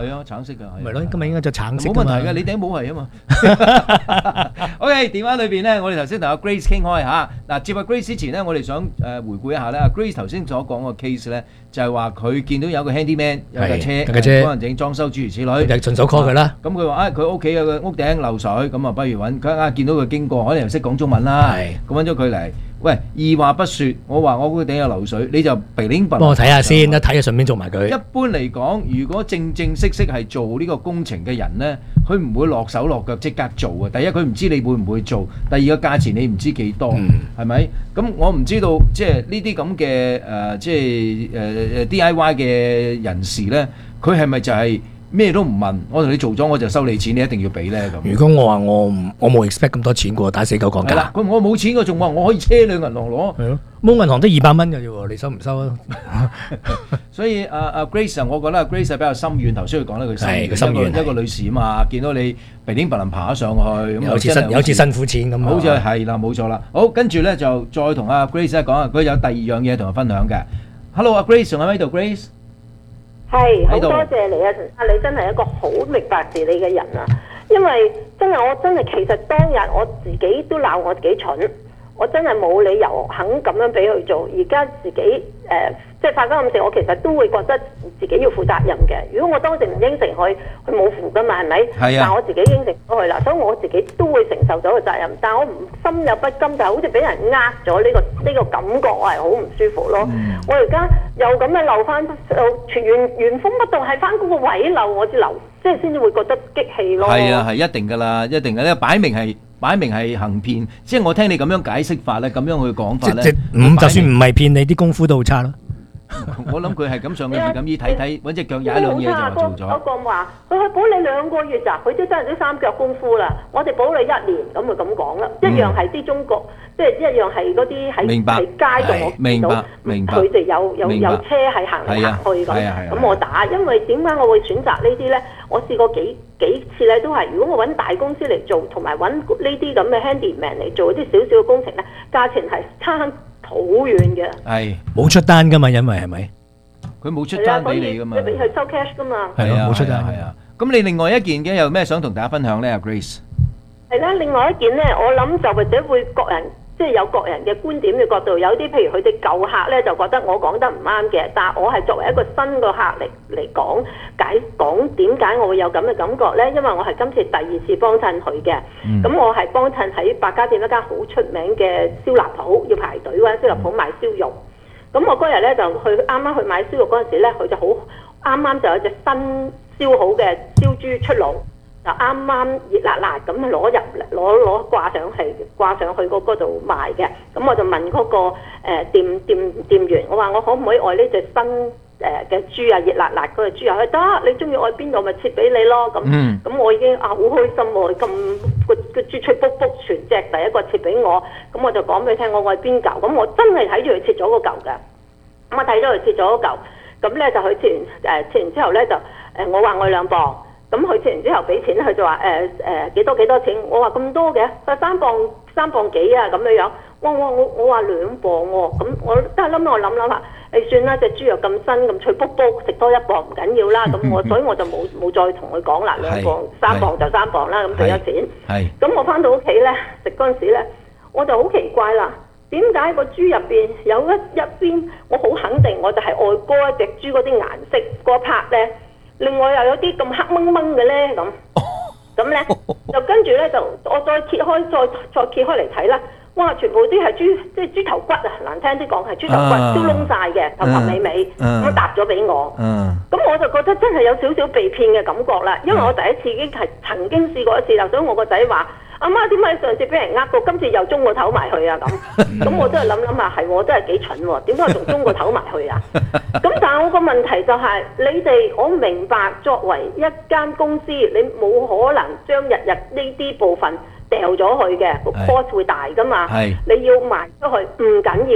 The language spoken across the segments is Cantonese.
係啊，橙色㗎。 咪咯，今日應該就橙色。 冇問題㗎，你頂帽係啊嘛。OK， 電話裏邊咧，我哋頭先同阿 Grace 傾開嚇。嗱，接阿 Grace 之前咧，我哋想回顧一下咧。阿 Grace 頭先所講個 case 咧，就係話佢見到有個 handyman 有架車，幫人整裝修諸如此類， 就順手 call 佢啦。 咁佢話佢屋企有個屋頂漏水，咁啊不如揾佢見到佢經過，可能又識講中文啦，咁揾咗佢嚟。喂，二話不説，我話我屋頂有漏水，你就鼻拎笨。 幫我睇下先，一睇就順便做埋佢。 一般嚟講，如果正式係做呢個工程嘅人呢，佢唔會落手落腳即刻做嘅。第一，佢唔知你會唔會做；第二個價錢你唔知幾多，係咪？咁我唔知道，即係呢啲咁嘅即係DIY 嘅人士呢，佢係咪就係咩都唔問？我同你做咗我就收你錢，你一定要俾呢咁。 如果我話我冇 expect 咁多錢嘅喎，打死狗講價。係啦， 我冇錢，我仲話我可以車你銀行攞。係咯， 冇銀行得200蚊嘅啫喎，你收唔收啊？ 所以阿 Grace 我覺得 Grace 係比較心軟，頭先佢講得佢心軟，一個女士啊嘛，見到你鼻ลิ้白能爬咗上去，咁有次辛苦錢咁。 好似係啦，冇錯啦。好，跟住咧就再同阿 Grace 講下，佢有第二樣嘢同我分享嘅。Hello， 阿 Grace 仲喺度 ，Grace。 係，好多謝你啊！你真係一個好明白事理嘅人啊！因為真係我真係其實當日我自己都鬧我自己蠢，我真係冇理由肯咁樣俾佢做。而家自己即係發生咁事，我其實都會覺得自己要負責任嘅。如果我當時唔應承佢冇負噶嘛，係咪？係啊。但我自己應承咗佢啦，所以我自己都會承受咗個責任。但係我唔心有不甘，就好似俾人咗呢個感覺，我係好唔舒服咯。我而家又咁樣漏翻，全原封不動係翻嗰個位漏，我至漏，即係先至會覺得激氣咯。係啊，係一定㗎啦，一定㗎。呢擺明係行騙，即係我聽你咁樣解釋法咧，咁樣去講法咧， 就算唔係騙你，啲功夫都好差咯。 我諗佢係咁上去咁依睇，揾隻腳踩兩嘢就做咗。 嗰個話佢去保你2個月咋，佢都真係啲3腳功夫啦。我哋保你1年，咁咪咁講啦。一樣係啲中國，即係一樣係嗰啲喺街度我見到，佢哋有車係行嚟行去咁。咁我打，因為點解我會選擇呢啲咧？我試過幾次咧，都係如果我揾大公司嚟做，同埋揾呢啲咁嘅 handyman 嚟做啲少少嘅工程咧，價錢係差好遠嘅， 係冇出單噶嘛，因為係咪？ 佢冇出單俾你噶嘛， 你俾佢收 cash 噶嘛。 係啊，冇出單。 係啊，咁你另外一件嘅有咩想同大家分享咧？阿 Grace 係啦，另外一件咧，我諗就或者會各人即係有各人嘅觀點嘅角度，有啲譬如佢哋舊客咧就覺得我講得唔啱嘅，但係我係作為一個新個客嚟講點解我會有咁嘅感覺咧？因為我係今次第2次幫襯佢嘅，咁我係幫襯喺百家店一間好出名嘅燒臘鋪，要排隊揾燒臘鋪買燒肉。咁我嗰日咧就啱啱去買燒肉嗰陣時咧，佢就好啱啱就有隻新燒好嘅燒豬出爐，就啱啱熱辣辣咁攞入嚟攞掛上去嗰度賣嘅。咁我就問嗰個店員，我話我可唔可以愛呢隻新嘅豬啊，熱辣辣嗰隻豬啊？佢得，你中意愛邊度咪切俾你咯。咁我已經好開心喎，咁個豬脆卜卜全隻第一個切俾我，咁我就講俾佢聽我愛邊嚿。咁我真係睇住佢切咗個嚿嘅，咁我睇咗佢切咗個嚿，咁咧就佢切完之後咧就我話我2磅。咁佢切完之後俾錢，佢就話幾多錢？我話咁多嘅，佢話3磅幾啊咁樣樣。我話2磅喎，咁我都係諗下，算啦，隻豬肉咁新咁脆卜卜，食多1磅唔緊要啦。咁所以我就冇再同佢講啦，2磅3磅就3磅啦，咁俾咗錢。咁我翻到屋企咧食嗰陣時咧，我就好奇怪啦，點解個豬入邊有一邊我好肯定我就係愛嗰一隻豬嗰啲顏色嗰 part 咧？另外又有啲咁黑掹掹嘅咧咁咧就跟住咧就我再揭開嚟睇啦，哇！全部啲係即係豬頭骨啊，難聽啲講係豬頭骨都窿晒嘅，頭頭尾尾咁搭咗俾我。咁我就覺得真係有少少被騙嘅感覺啦，因為我第一次已經係曾經試過一次啦，所以我個仔話：阿媽點解上次俾人呃過，今次又中個頭埋去啊？咁我都係諗下，係我真係幾蠢喎，點解仲中個頭埋去啊？咁但係我個問題就係，你哋我明白作為一間公司，你冇可能將日呢啲部分掉咗去嘅，個 cost 會大噶嘛。你要賣出去唔緊要，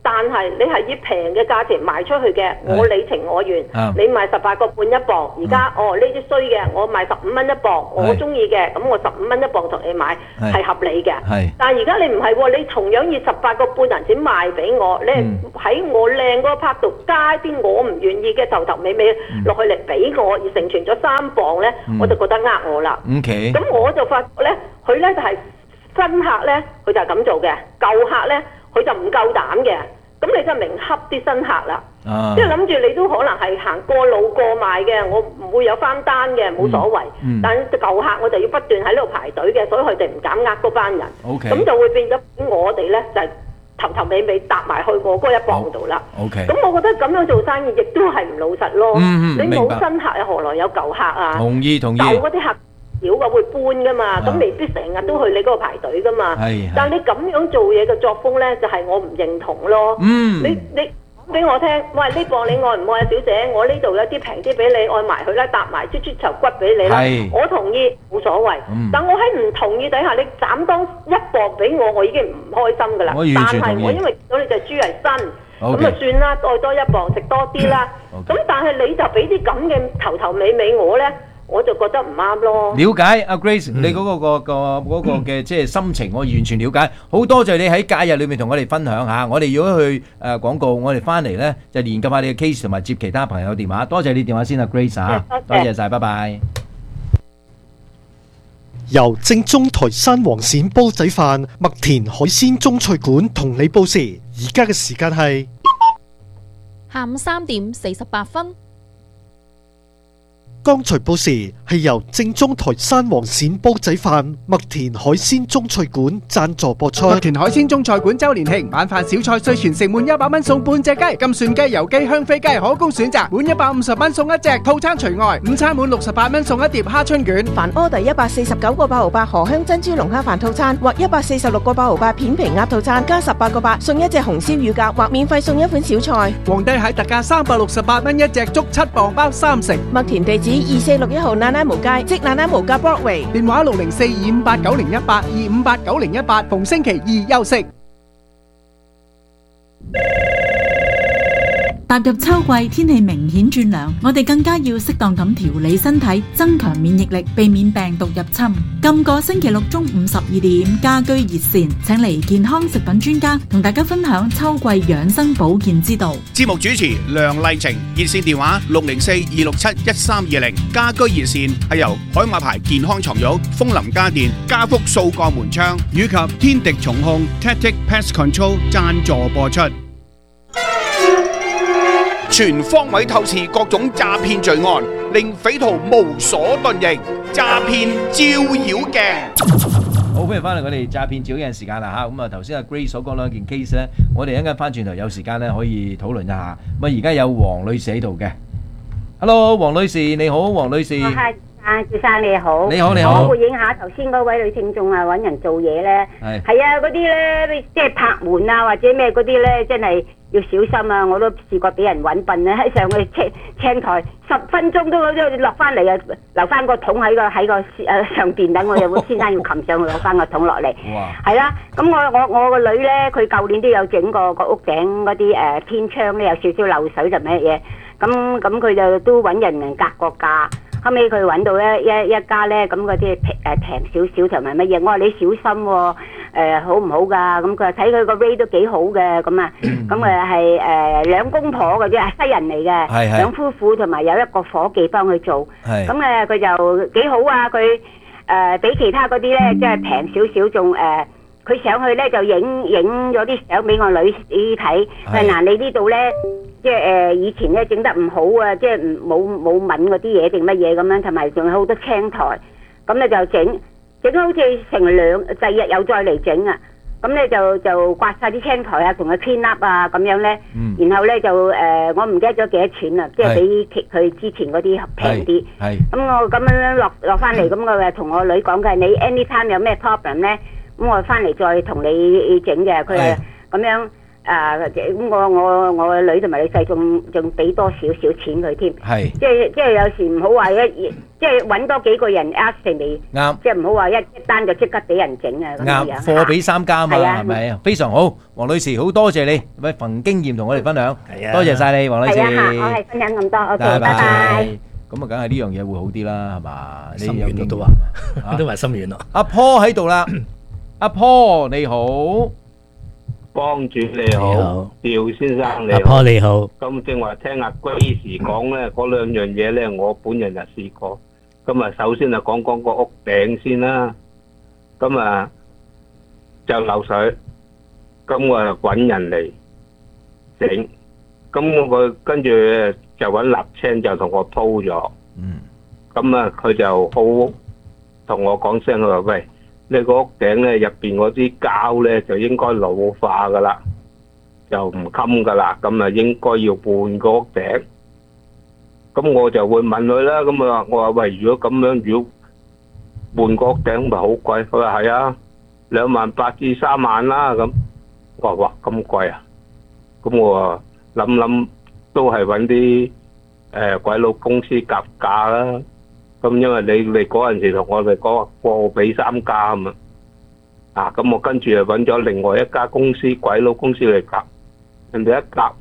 但係你係以平嘅價錢賣出去嘅，我你情我願，你賣18個半一磅，而家呢啲衰嘅，我賣15蚊一磅，我中意嘅，咁我15蚊一磅同你買係合理嘅。但係而家你唔係喎，你同樣以18個半銀錢賣俾我，你喺我靚嗰個 part 度加啲我唔願意嘅頭頭尾尾落去嚟俾我，而成全咗3磅咧，我就覺得呃我啦。咁我就發覺咧，佢咧就係新客咧，佢就係咁做嘅；舊客咧，佢就唔夠膽嘅。咁你就明恰啲新客啦，即係諗住你都可能係行過路過賣嘅，我唔會有翻單嘅，冇所謂。但舊客我就要不斷喺度排隊嘅，所以佢哋唔敢呃嗰班人。咁就會變咗我哋咧就係頭頭尾尾搭埋去我嗰一磅度啦。咁我覺得咁樣做生意亦都係唔老實咯。你冇新客又何來有舊客啊？同意。舊嗰啲客少嘅會搬噶嘛，咁未必成日都去你嗰度排隊噶嘛。但係你咁樣做嘢嘅作風咧，就係我唔認同咯。你講俾我聽，喂，呢磅你愛唔愛啊，小姐？我呢度有啲平啲俾你，愛埋佢啦，搭埋豬頭骨俾你啦。我同意，冇所謂。但我喺唔同意底下，你斬當1磅俾我，我已經唔開心噶啦。但係我因為見到你隻豬係新，咁啊算啦，愛多1磅食多啲啦。咁但係你就俾啲咁嘅頭頭尾尾我咧。我就覺得唔啱咯。了解阿 Grace，你嗰個嘅即係心情，我完全了解。好多謝你喺假日裏面同我哋分享下。我哋如果去廣告，我哋翻嚟咧就研究下你嘅 case 同埋接其他朋友電話。多謝你電話先啊 Grace 嚇，多謝晒，拜拜。 由正宗台山黃鱔煲仔飯麥田海鮮中菜館同你報時，而家嘅時間係下午3點48分。 剛才報時係由正宗台山黃鱔煲仔飯麥田海鮮中菜館贊助播出。 麥田海鮮中菜館周年慶晚飯小菜稅全城滿100蚊送半隻雞，金蒜雞、油雞、香飛雞可供選擇，滿150蚊送一隻，套餐除外。午餐滿68蚊送一碟蝦春卷。 凡 order 149個8毫8荷香珍珠龍蝦飯套餐或146個8毫8片皮鴨套餐，加18個8送一隻紅燒乳鴿或免費送一款小菜。 皇帝蟹特價368蚊一隻，足7磅包3成。 麥田地址2461號那拉無街，即那拉無街 Broadway。 電話604-258-9018，258-9018，逢星期二休息。 踏入秋季，天氣明顯轉涼，我哋更加要適當咁調理身體，增強免疫力，避免病毒入侵。今個星期六中午12點，家居熱線請嚟健康食品專家同大家分享秋季養生保健之道。 節目主持梁麗晴，熱線電話604-267-1320。家居熱線係由海馬牌健康床褥、楓林家電、家福掃鋼門窗以及天敵蟲控 Tactic Pest Control 贊助播出。全方位透視各種詐騙罪案，令匪徒無所遁形。詐騙照妖鏡。 好，歡迎翻嚟我哋詐騙照妖鏡時間啦嚇。咁啊頭先阿 Grace 所講兩件 case 咧，我哋一陣間翻轉頭有時間咧可以討論一下。咁啊而家有黃女士喺度嘅 ，Hello， 黃女士你好，黃女士。 係啊，趙生你好。 你好你好。 我回應下頭先嗰位女聽眾啊，揾人做嘢咧。係啊，嗰啲咧即係拍門啊或者咩嗰啲咧，真係。要小心啊！我都試過俾人揾笨咧，喺上去青台10分鐘都落翻嚟啊，留翻個桶喺個上邊等我有個先生要擒上去攞翻個桶落嚟。係啦，咁我個女咧，佢舊年都有整過個屋頂嗰啲天窗咧，有少少漏水就咩嘢，咁佢就都揾人格個價。後尾佢揾到一家咧，咁嗰啲平少少同埋乜嘢，我話你小心喎。好唔好噶？咁佢話睇佢個 rate 都幾好嘅，咁啊，咁係兩公婆嘅啫，係西人嚟嘅，兩夫婦同埋有一個伙計幫佢做，咁佢就幾好啊！佢比其他嗰啲咧，即係平少少，仲佢上去咧就影咗啲相俾我女睇，嗱你呢度咧，即係以前咧整得唔好啊，即係冇抿嗰啲嘢定乜嘢咁樣，同埋仲有好多青苔，咁咧就整好似成第二日又再嚟整啊！咁咧就刮晒啲青苔啊，同佢 clean up 啊咁樣咧，然後咧就我唔記得咗幾多錢啦，即係比佢之前嗰啲平啲。咁我咁樣落翻嚟，咁我同我女講嘅，你 anytime 有咩 problem 咧，咁我翻嚟再同你整嘅。佢話咁樣咁我個女同埋女婿仲俾多少少錢佢添， 係即係有時唔好話即係揾多幾個人呃成你， 啱， 即係唔好話一單就即刻俾人整啊咁樣。 啱，貨比三家啊嘛， 係啊係咪？非常好，黃女士，好多謝你，喂，憑經驗同我哋分享， 係啊多謝晒你，黃女士。 係啊，我係分享咁多，OK， 拜拜拜。 咁啊，梗係呢樣嘢會好啲啦，係嘛？你心軟咯都話，都話心軟咯。 阿坡喺度啦，阿坡你好。 幫主你好，趙先生你好， 阿婆你好。 咁正話聽阿 Grace 講咧，嗰兩樣嘢咧，我本人就試過。咁啊，首先啊講個屋頂先啦。咁啊就漏水，咁我就揾人嚟整。咁我跟住就揾瀝青就同我鋪咗。咁啊，佢就好同我講聲，佢話喂，你個屋頂咧入邊嗰啲膠咧就應該老化噶啦，就唔襟噶啦，咁啊應該要換個屋頂。咁我就會問佢啦，咁啊我話喂，如果咁樣，如果換個屋頂咪好貴？佢話係啊，28000至3萬啦咁。我話哇咁貴啊！咁我話諗都係揾啲鬼佬公司夾價啦。咁因為你嗰陣時同我哋講貨比三家啊嘛，咁我跟住就揾咗另外一家公司鬼佬公司嚟夾，人哋一夾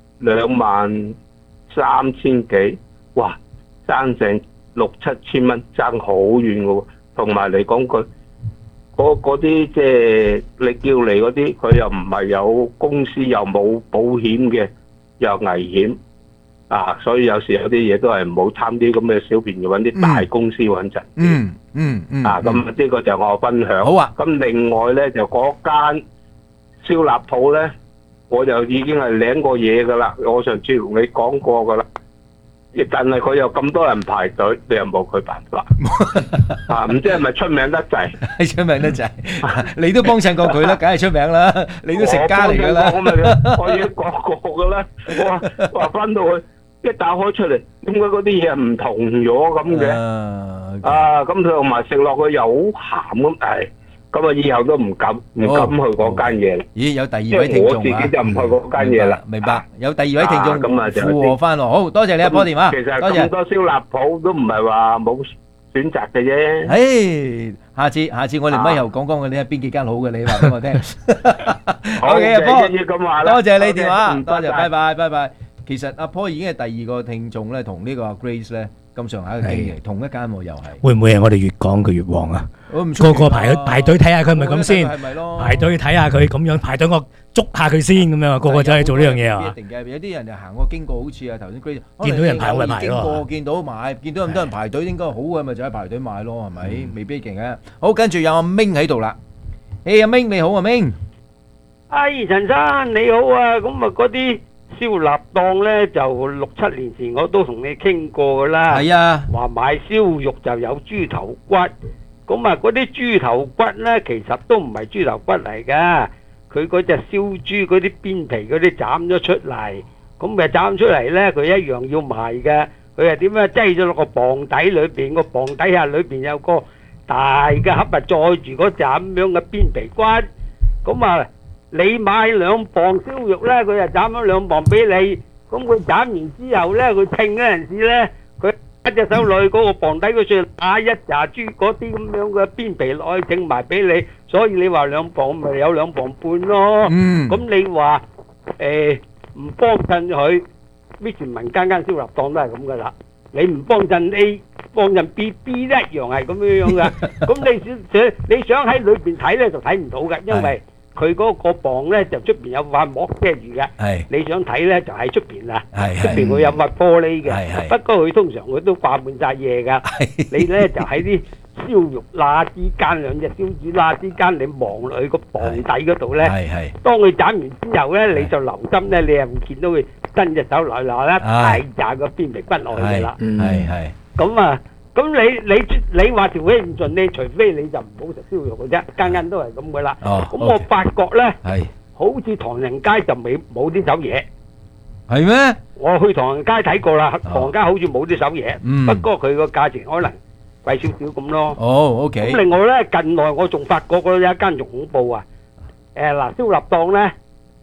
23000幾，哇，爭成6-7千蚊，爭好遠嘅喎。同埋你講句，嗰啲即係你叫嚟嗰啲，佢又唔係有公司，又冇保險嘅，又危險。所以有時有啲嘢都係唔好貪啲咁嘅小便宜，揾啲大公司穩陣。咁呢個就我分享。 好啊。 咁另外咧就嗰間燒臘鋪咧，我就已經係領過嘢噶啦。我上次同你講過噶啦，但係佢有咁多人排隊，你又冇佢辦法。唔知係咪出名得滯？ 係出名得滯，你都幫襯過佢啦，梗係出名啦，你都食家嚟噶啦。 我已經講過噶啦，我話翻到去。一打開出嚟，點解嗰啲嘢唔同咗咁嘅？咁同埋食落去又好鹹咁，咁啊以後都唔敢去嗰間嘢啦。 咦，有第二位聽眾啊？ 我自己就唔去嗰間嘢啦。 明白，有第二位聽眾咁啊就附和翻咯。好多謝你阿波電話， 其實咁多燒臘鋪都唔係話冇選擇嘅啫。 下次我哋咪又講講你係邊幾間好嘅，你話俾我聽。 好嘅，阿波， 多謝你電話，多謝，拜拜，拜拜。其實阿坡已經係第二個聽眾咧，同呢個 Grace 咧咁上下嘅經歷，同一間喎又係。 會唔會係我哋越講佢越旺啊？個個排隊睇下佢係咪咁先？排隊睇下佢咁樣，排隊我捉下佢先咁樣，個個走去做呢樣嘢啊！ 一定嘅，有啲人就行過經過，好似啊頭先 Grace 見到人排咪排咯。 見到買，見到咁多人排隊，應該好嘅，咪就喺排隊買咯，係咪？未必勁嘅。好，跟住有阿明喺度啦。阿明你好，阿明。 陳生你好啊，咁啊嗰啲燒臘檔呢，就6-7年前我都同你傾過噶啦。 係啊， 話買燒肉就有豬頭骨，咁啊嗰啲豬頭骨呢，其實都唔係豬頭骨嚟噶，佢嗰隻燒豬嗰啲邊皮嗰啲斬咗出嚟，咁咪斬出嚟呢，佢一樣要賣嘅。佢係點樣擠咗落個磅底裏邊，個磅底下裏邊有個大嘅盒啊，載住嗰隻咁樣嘅邊皮骨，咁啊。你買2磅燒肉呢，佢就斬咗2磅俾你。咁佢斬完之後呢，佢稱嗰陣時呢，佢一隻手落去嗰個磅底嗰處打一紮豬嗰啲咁樣嘅邊皮落去稱埋俾你。所以你話2磅咪有2磅半咯。咁你話唔幫襯佢，咩全民間間燒臘檔都係咁噶啦。你唔幫襯 A，幫襯 B，B 一樣係咁樣樣噶。咁你想喺裏邊睇呢，就睇唔到嘅，因為佢嗰個磅咧就出邊有塊膜遮住嘅，你想睇咧就喺出邊啦，出邊會有塊玻璃嘅。不過佢通常佢都掛滿晒嘢㗎，你咧就喺啲燒肉罅之間兩隻燒豬罅之間，你望落去個磅底嗰度咧，當佢斬完之後咧，你就留心咧，你又唔見到佢伸隻手來拿一大紮個邊皮骨落去㗎啦。咁啊。咁你話條氣唔順，你除非你就唔好食燒肉嘅啫，間間都係咁嘅啦。咁我發覺咧，好似唐人街就冇呢手嘢。 係咩？ 我去唐人街睇過啦，唐人街好似冇呢手嘢，不過佢個價錢可能貴少少咁咯。 OK。 咁另外咧，近來我仲發覺有一間仲恐怖啊！燒臘檔咧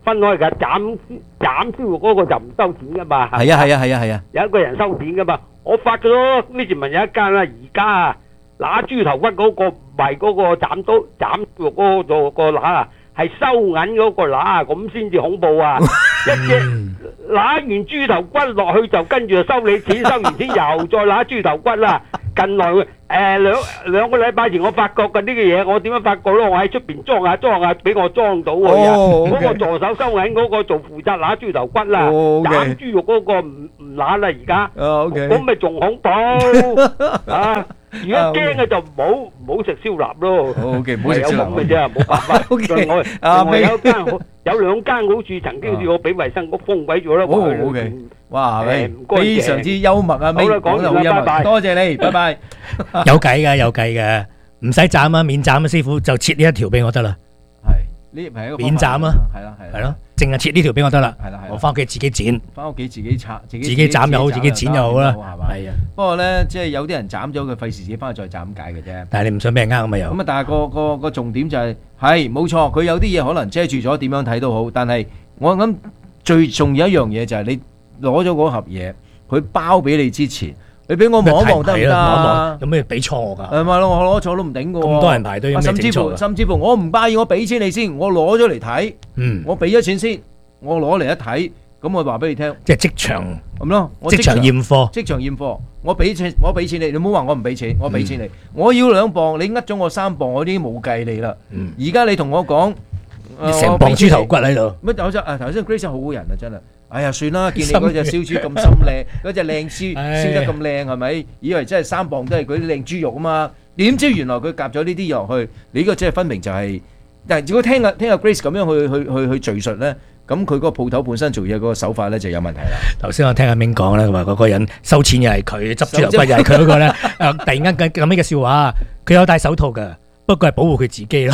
分開㗎，斬燒肉嗰個就唔收錢㗎嘛。 係啊， 有一個人收錢㗎嘛。我發覺咗呢條文有一間啦，而家啊揦豬頭骨嗰個唔係嗰個斬肉嗰個揦啊，係收銀嗰個揦啊，咁先至恐怖啊！一隻揦完豬頭骨落去就跟住就收你錢，收完錢又再揦豬頭骨啦。近來兩個禮拜前我發覺嘅呢個嘢，我點樣發覺咯？我喺出邊裝下，俾我裝到喎。嗰個助手收銀嗰個做負責揦豬頭骨啦，斬豬肉嗰個唔揦啦而家。咁咪仲恐怖啊！如果驚嘅就唔好食燒臘咯。 唔好食燒臘嘅啫，冇辦法。我有兩間好似曾經試過俾衛生局封鬼咗啦。 哇，非常之幽默啊！好啦，講得好幽默，多謝你，拜拜。 有計嘅，唔使斬啊，免斬啊，師傅就切呢一條俾我得啦。 係，呢係一個免斬啊，係咯， 淨係切呢條俾我得啦。 係啦， 我翻屋企自己剪， 翻屋企自己拆，自己斬又好，自己剪又好啦。 係啊，不過咧，即係有啲人斬咗佢，費事自己翻去再斬解嘅啫。 但係你唔想俾人呃咁咪有。 咁啊，但係個重點就係冇錯，佢有啲嘢可能遮住咗，點樣睇都好。但係我諗最重要一樣嘢就係你攞咗嗰盒嘢，佢包俾你之前，你俾我望一望得唔得啊？ 有咩俾錯我㗎？ 係咪咯？我攞錯都唔頂㗎喎。 咁多人排隊，有咩整錯㗎？ 甚至乎我唔介意，我俾錢你先，我攞咗嚟睇，我俾咗錢先，我攞嚟一睇，咁我話俾你聽， 即係即場咁咯， 即場驗貨， 即場驗貨，我俾錢你，你唔好話我唔俾錢，我俾錢你，我要2磅，你呃咗我3磅，我已經冇計你啦。而家你同我講， 成磅豬頭骨喺度。 乜頭先 Grace 好人啊，真係。哎呀，算啦，見你嗰隻燒豬咁心靚，嗰隻靚豬燒得咁靚，係咪？以為真係3磅都係嗰啲靚豬肉啊嘛？點知原來佢夾咗呢啲落去，你呢個即係分明就係。但係如果聽阿 Grace 咁樣去敘述咧，咁佢嗰個鋪頭本身做嘢嗰個手法咧就有問題啦。 頭先我聽阿明講咧，話嗰個人收錢又係佢，執豬頭骨又係佢嗰個咧。突然間咁呢個笑話，佢有戴手套㗎，不過係保護佢自己咯。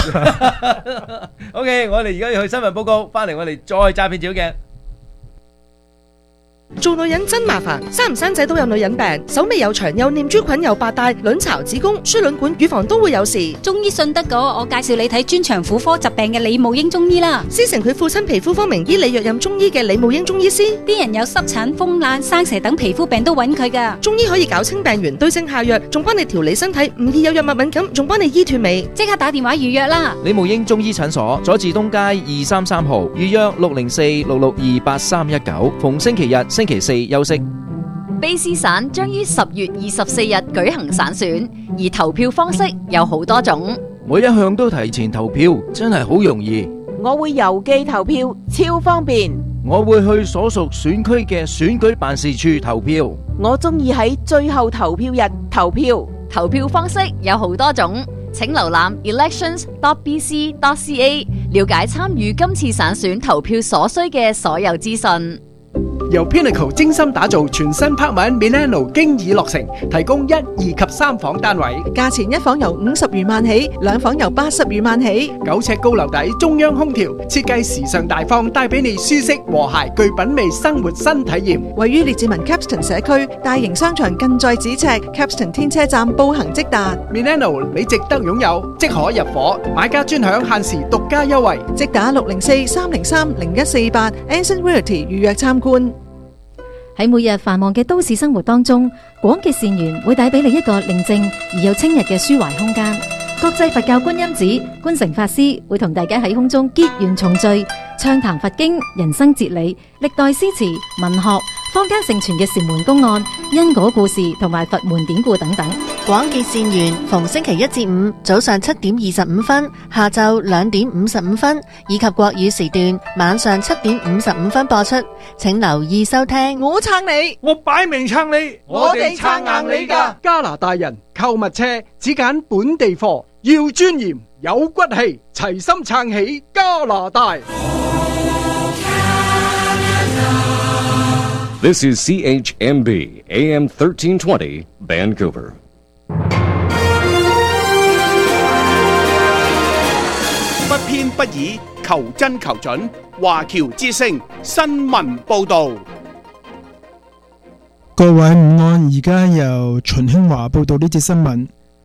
OK， 我哋而家要去新聞報告，翻嚟我哋再詐騙照嘅。 做女人真麻煩，生唔生仔都有女人病，手尾又長，又念珠菌，又白帶，卵巢、子宮、輸卵管、乳房都會有事。 中醫信得過，我介紹你睇專長婦科疾病嘅李慕英中醫啦。 師承佢父親皮膚科名醫李若任中醫嘅李慕英中醫師， 啲人有濕疹、風癩、生蛇等皮膚病都揾佢噶。 中醫可以搞清病源，對症下藥，仲幫你調理身體，唔易有藥物敏感，仲幫你醫斷尾。 即刻打電話預約啦！ 李慕英中醫診所，佐治東街233號，預約604-662-8319，逢星期日、星期四休息。 卑詩省將於10月24日舉行省選，而投票方式有好多種。 我一向都提前投票，真係好容易。 我會郵寄投票，超方便。 我會去所屬選區嘅選舉辦事處投票。 我中意喺最後投票日投票。 投票方式有好多種，請瀏覽 elections.bc.ca 了解參與今次省選投票所需嘅所有資訊。 由 Pinnacle 精心打造全新拍文 Milano 經已落成，提供1、2及3房單位， 價錢一房由50餘萬起，2房由80餘萬起 ，9尺高樓底，中央空調，設計時尚大方，帶俾你舒適和諧具品味生活新體驗。 位於列治文 Capston 社區，大型商場近在咫尺 ，Capston 天車站步行即達。 Milano 你值得擁有，即可入伙，買家專享限時獨家優惠， 即打604-303-0148 Anson Realty 預約參觀。 喺每日繁忙嘅都市生活當中，廣結善緣會帶俾你一個寧靜而又清逸嘅抒懷空間。國際佛教觀音寺觀誠法師會同大家喺空中結緣重聚，暢談佛經、人生哲理、歷代詩詞、文學、坊間盛傳嘅禪門公案、因果故事同埋佛門典故等等。 廣結善緣，逢星期1至5早上7點25分、下晝2點55分，以及國語時段晚上7點55分播出，請留意收聽。 我撐你， 我擺明撐你， 我哋撐硬你㗎。 加拿大人購物車只揀本地貨，要尊嚴有骨氣，齊心撐起加拿大。 This is CHMB AM 1320 Vancouver. 不偏不倚，求真求準。華僑之聲新聞報導。 各位午安，而家由秦興華報道呢節新聞。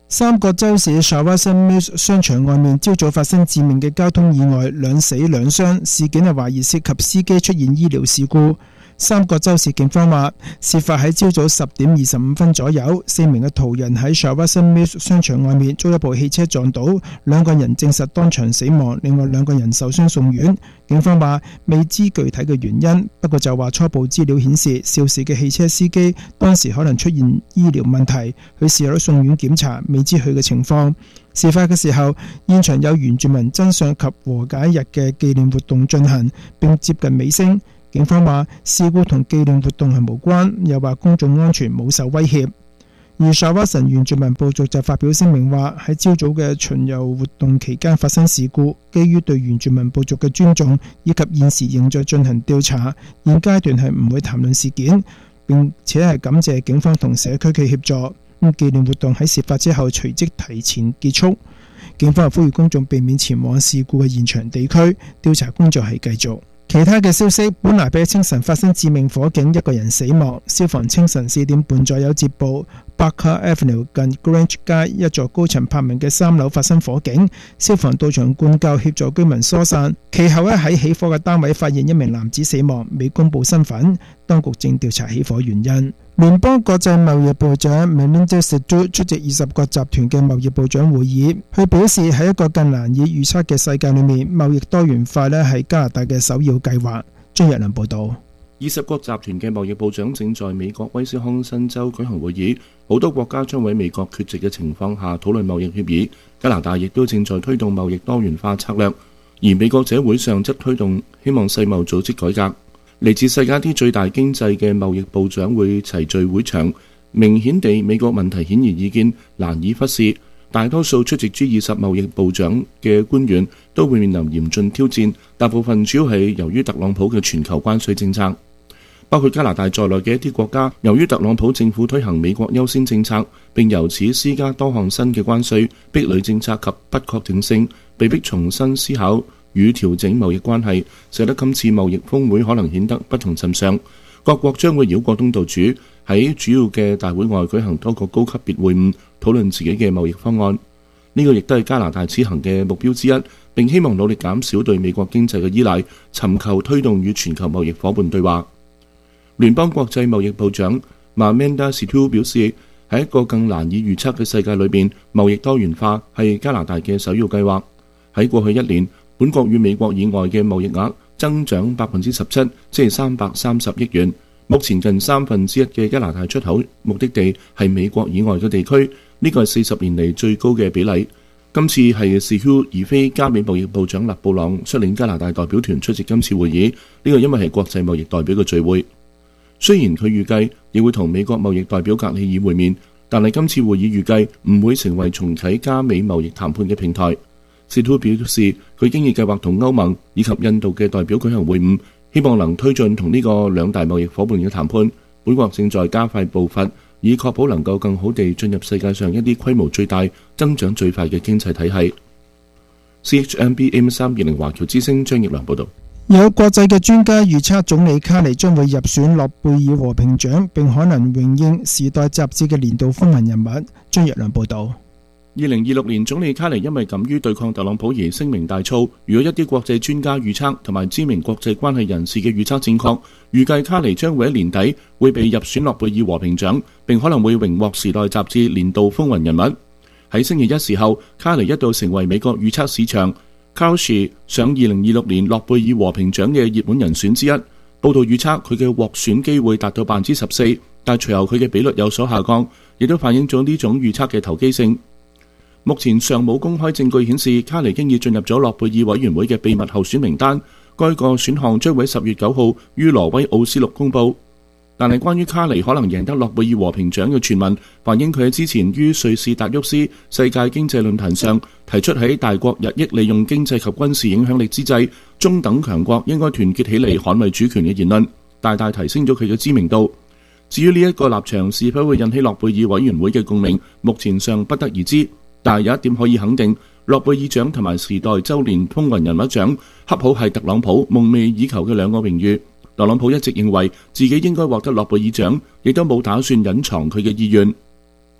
三角洲市 Shawson Mills 商場外面朝早發生致命嘅交通意外，2死2傷，事件係懷疑涉及司機出現醫療事故。三角洲市警方話，事發喺朝早10點25分左右，4名嘅途人喺 Shawson Mills 商場外面遭一部汽車撞倒，2個人證實當場死亡，另外2個人受傷送院。警方話未知具體嘅原因，不過就話初步資料顯示，肇事嘅汽車司機當時可能出現醫療問題，佢事後送院檢查，未知佢嘅情況。事發嘅時候，現場有原住民真相及和解日嘅紀念活動進行，並接近尾聲。警方話事故同紀念活動係無關，又話公眾安全冇受威脅。而沙瓦神原住民部族就發表聲明話，喺朝早嘅巡遊活動期間發生事故，基於對原住民部族嘅尊重以及現時仍在進行調查，現階段係唔會談論事件，並且係感謝警方同社區嘅協助。紀念活動喺事發之後隨即提前結束。警方又呼籲公眾避免前往事故嘅現場地區，調查工作係繼續。其他嘅消息，本拿比清晨發生致命火警，1個人死亡。消防清晨4點半左右接報，Barker Avenue 近 Grange 街一座高層柏名嘅3樓發生火警，消防到場灌救協助居民疏散。其後喺起火嘅單位發現1名男子死亡，未公布身份，當局正調查起火原因。聯邦國際貿易部長 Melinda Sittu 出席20國集團嘅貿易部長會議，佢表示喺一個更難以預測嘅世界裏面，貿易多元化呢係加拿大嘅首要計劃。張日良報導。 20國集團嘅貿易部長正在美國威斯康辛州舉行會議，好多國家將喺美國缺席嘅情況下討論貿易協議。加拿大亦都正在推動貿易多元化策略，而美國這會上則推動希望世貿組織改革。嚟自世界啲最大經濟嘅貿易部長會齊聚會場，明顯地美國問題顯而易見，難以忽視。大多數出席 G20 貿易部長嘅官員都會面臨嚴峻挑戰，大部分主要係由於特朗普嘅全球關稅政策。包括加拿大在內嘅一啲國家，由於特朗普政府推行美國優先政策，並由此施加多項新嘅關稅、壁壘政策及不確定性，被迫重新思考與調整貿易關係，使得今次貿易峰會可能顯得不同尋常。各國將會繞過東道主，喺主要嘅大會外舉行多個高級別會晤，討論自己嘅貿易方案。呢個亦都係加拿大此行嘅目標之一，並希望努力減少對美國經濟嘅依賴，尋求推動與全球貿易夥伴對話。聯邦國際貿易部長 Melinda Sittu 表示，喺一個更難以預測嘅世界裏邊，貿易多元化係加拿大嘅首要計劃。喺過去1年，本國與美國以外嘅貿易額增長17%，即係330億元。目前近1/3嘅加拿大出口目的地係美國以外嘅地區，呢個係40年嚟最高嘅比例。今次係 Sittu 而非加美貿易部長勒布朗率領加拿大代表團出席今次會議，呢個因為係國際貿易代表嘅聚會。雖然佢預計亦會同美國貿易代表格里爾會面，但係今次會議預計唔會成為重啟加美貿易談判嘅平台。Sittu 表示，佢經已計劃同歐盟以及印度嘅代表舉行會晤，希望能推進同呢個兩大貿易夥伴嘅談判。本國正在加快步伐，以確保能夠更好地進入世界上一啲規模最大、增長最快嘅經濟體系。CHMB AM320華僑之聲張奕良報導。 有國際嘅專家預測，總理卡尼將會入選諾貝爾和平獎，並可能榮膺《時代》雜誌嘅年度風雲人物。張日良報導。 2026年總理卡尼因為敢於對抗特朗普而聲名大噪。如果一啲國際專家預測同埋知名國際關係人士嘅預測正確，預計卡尼將會喺年底會被入選諾貝爾和平獎，並可能會榮獲《時代》雜誌年度風雲人物。喺星期一時候，卡尼一度成為美國預測市場Kalshi 上2026年諾貝爾和平獎嘅熱門人選之一。報道預測佢嘅獲選機會達到14%，但隨後佢嘅比率有所下降，亦都反映咗呢種預測嘅投機性。目前尚冇公開證據顯示卡尼經已進入咗諾貝爾委員會嘅秘密候選名單，該個選項將會喺10月9號於挪威奧斯陸公佈。但係關於卡尼可能贏得諾貝爾和平獎嘅傳聞，反映佢喺之前於瑞士達沃斯世界經濟論壇上提出喺大國日益利用經濟及軍事影響力之際，中等強國應該團結起嚟捍衛主權嘅言論，大大提升咗佢嘅知名度。至於呢一個立場是否會引起諾貝爾委員會嘅共鳴，目前尚不得而知。但係有一點可以肯定，諾貝爾獎同埋時代週年風雲人物獎恰好係特朗普夢寐以求嘅兩個榮譽。特朗普一直認為自己應該獲得諾貝爾獎，亦都冇打算隱藏佢嘅意願。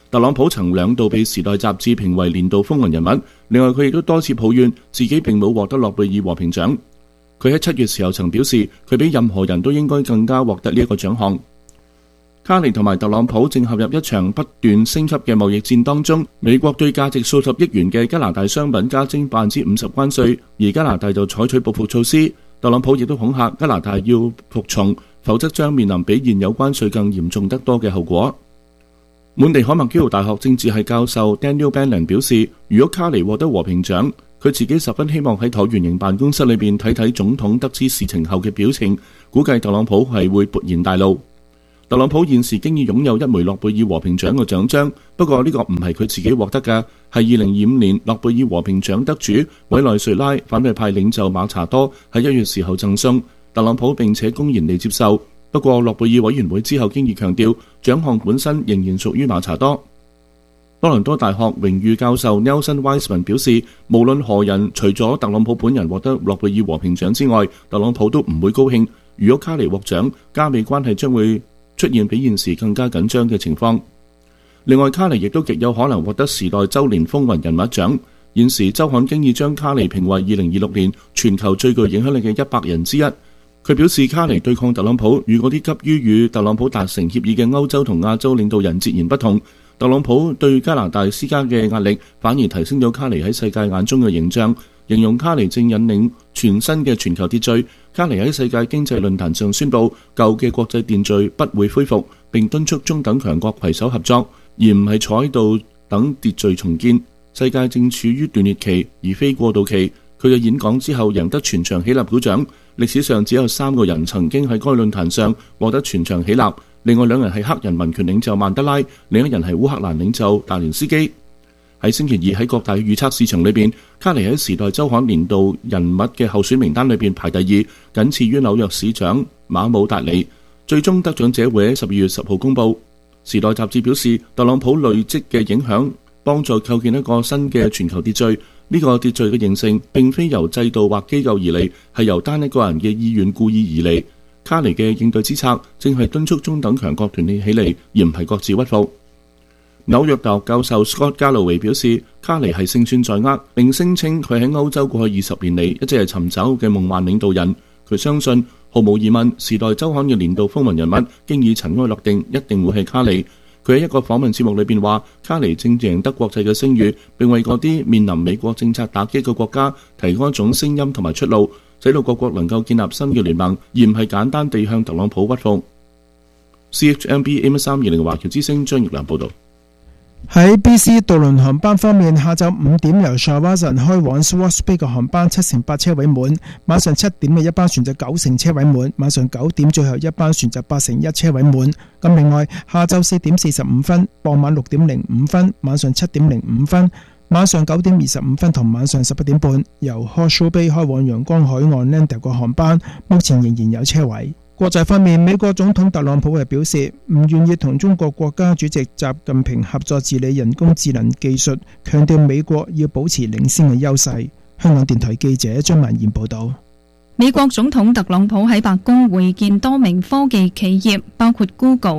特朗普曾2度被《時代》雜誌評為年度風雲人物，另外佢亦都多次抱怨自己並冇獲得諾貝爾和平獎。佢喺7月時候曾表示，佢比任何人都應該更加獲得呢一個獎項。卡尼同埋特朗普正陷入一場不斷升級嘅貿易戰當中。美國對價值數十億元嘅加拿大商品加徵50%關稅，而加拿大就採取報復措施。特朗普亦都恐嚇加拿大要服從，否則將面臨比現有關稅更嚴重得多嘅後果。滿地可麥基勞大學政治系教授 Daniel Bannon 表示，如果卡尼獲得和平獎，佢自己十分希望喺橢圓形辦公室裏邊睇睇總統得知事情後嘅表情，估計特朗普係會勃然大怒。特朗普現時經已擁有一枚諾貝爾和平獎嘅獎章，不過呢個唔係佢自己獲得嘅，係2025年諾貝爾和平獎得主委內瑞拉反對派領袖馬查多喺1月時候贈送特朗普，並且公然地接受。不過諾貝爾委員會之後經已強調，獎項本身仍然屬於馬查多。多倫多大學榮譽教授 Nelson Weisman 表示，無論何人，除咗特朗普本人獲得諾貝爾和平獎之外，特朗普都唔會高興。如果卡尼獲獎，加美關係將會出現比現時更加緊張嘅情況。另外，卡尼亦都極有可能獲得時代周年風雲人物獎。現時週刊經已將卡尼評為2026年全球最具影響力嘅100人之一。佢表示，卡尼對抗特朗普與嗰啲急於與特朗普達成協議嘅歐洲同亞洲領導人截然不同。特朗普對加拿大施加嘅壓力反而提升咗卡尼喺世界眼中嘅形象，形容卡尼正引領全新嘅全球秩序。卡尼喺世界經濟論壇上宣布，舊嘅國際秩序不會恢復，並敦促中等強國攜手合作，而唔係坐喺度等秩序重建。世界正處於斷裂期，而非過渡期。佢嘅演講之後贏得全場起立鼓掌。歷史上只有3個人曾經喺該論壇上獲得全場起立，另外2人係黑人民權領袖曼德拉，另一人係烏克蘭領袖達連斯基。喺星期二喺各大預測市場裏邊，卡尼喺《時代週刊》年度人物嘅候選名單裏邊排第2，僅次於紐約市長馬姆達尼。最終得獎者會喺12月10號公佈。《時代》雜誌表示，特朗普累積嘅影響幫助構建一個新嘅全球秩序。呢個秩序嘅形成並非由制度或機構而嚟，係由單一個人嘅意願故意而嚟。卡尼嘅應對之策正係敦促中等強國團結起嚟，而唔係各自屈服。紐約大學教授 Scott Galloway 表示，卡尼係勝算在握，並聲稱佢喺歐洲過去20年嚟一直係尋找嘅夢幻領導人。佢相信毫無疑問，《時代週刊》嘅年度風雲人物經已塵埃落定，一定會係卡尼。佢喺一個訪問節目裏邊話，卡尼正贏得國際嘅聲譽，並為嗰啲面臨美國政策打擊嘅國家提供一種聲音同埋出路，使到各國能夠建立新嘅聯盟，而唔係簡單地向特朗普屈服。CHMB AM320 華僑之聲張業良報導。 喺 BC 渡輪航班方面，下晝5點由 Shawinigan 開往 Swartz Bay 嘅航班78%車位滿，晚上7點嘅一班船就9成車位滿，晚上9點最後一班船就81%車位滿。咁另外，下晝4點45分、傍晚6點05分、晚上7點05分、晚上9點25分同晚上11點半由 Horseshoe Bay 開往陽光海岸 Landale 嘅航班，目前仍然有車位。國際方面，美國總統特朗普係表示唔願意同中國國家主席習近平合作治理人工智能技術，強調美國要保持領先嘅優勢。香港電台記者張文賢報道。 美國總統特朗普喺白宮會見多名科技企業，包括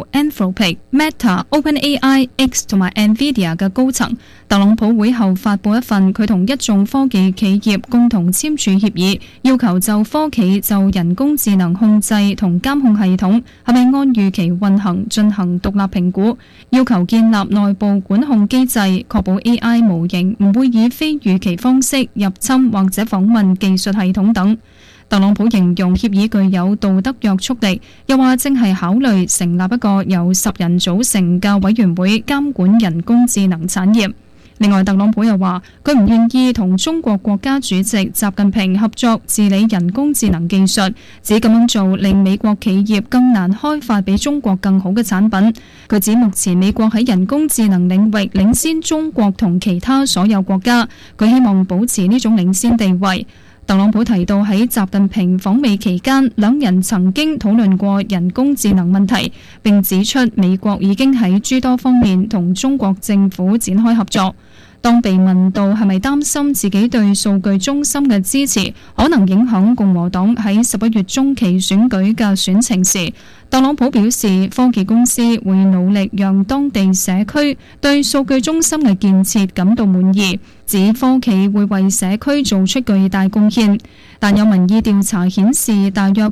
Google、Anthropic、Meta、OpenAI、X 同埋 Nvidia 嘅高層。特朗普會後發佈一份佢同一眾科技企業共同簽署協議，要求就科企就人工智能控制同監控系統係咪按預期運行進行獨立評估，要求建立內部管控機制，確保 AI 模型唔會以非預期方式入侵或者訪問技術系統等。特朗普形容協議具有道德約束力，又話正係考慮成立一個由10人組成嘅委員會監管人工智能產業。另外，特朗普又話佢唔願意同中國國家主席習近平合作治理人工智能技術，指咁樣做令美國企業更難開發比中國更好嘅產品。佢指目前美國喺人工智能領域領先中國同其他所有國家，佢希望保持呢種領先地位。特朗普提到喺習近平訪美期間，兩人曾經討論過人工智能問題，並指出美國已經喺諸多方面同中國政府展開合作。 當被問到係咪擔心自己對數據中心嘅支持可能影響共和黨喺11月中期選舉嘅選情時，特朗普表示科技公司會努力讓當地社區對數據中心嘅建設感到滿意，指科技會為社區做出巨大貢獻。但有民意調查顯示，大約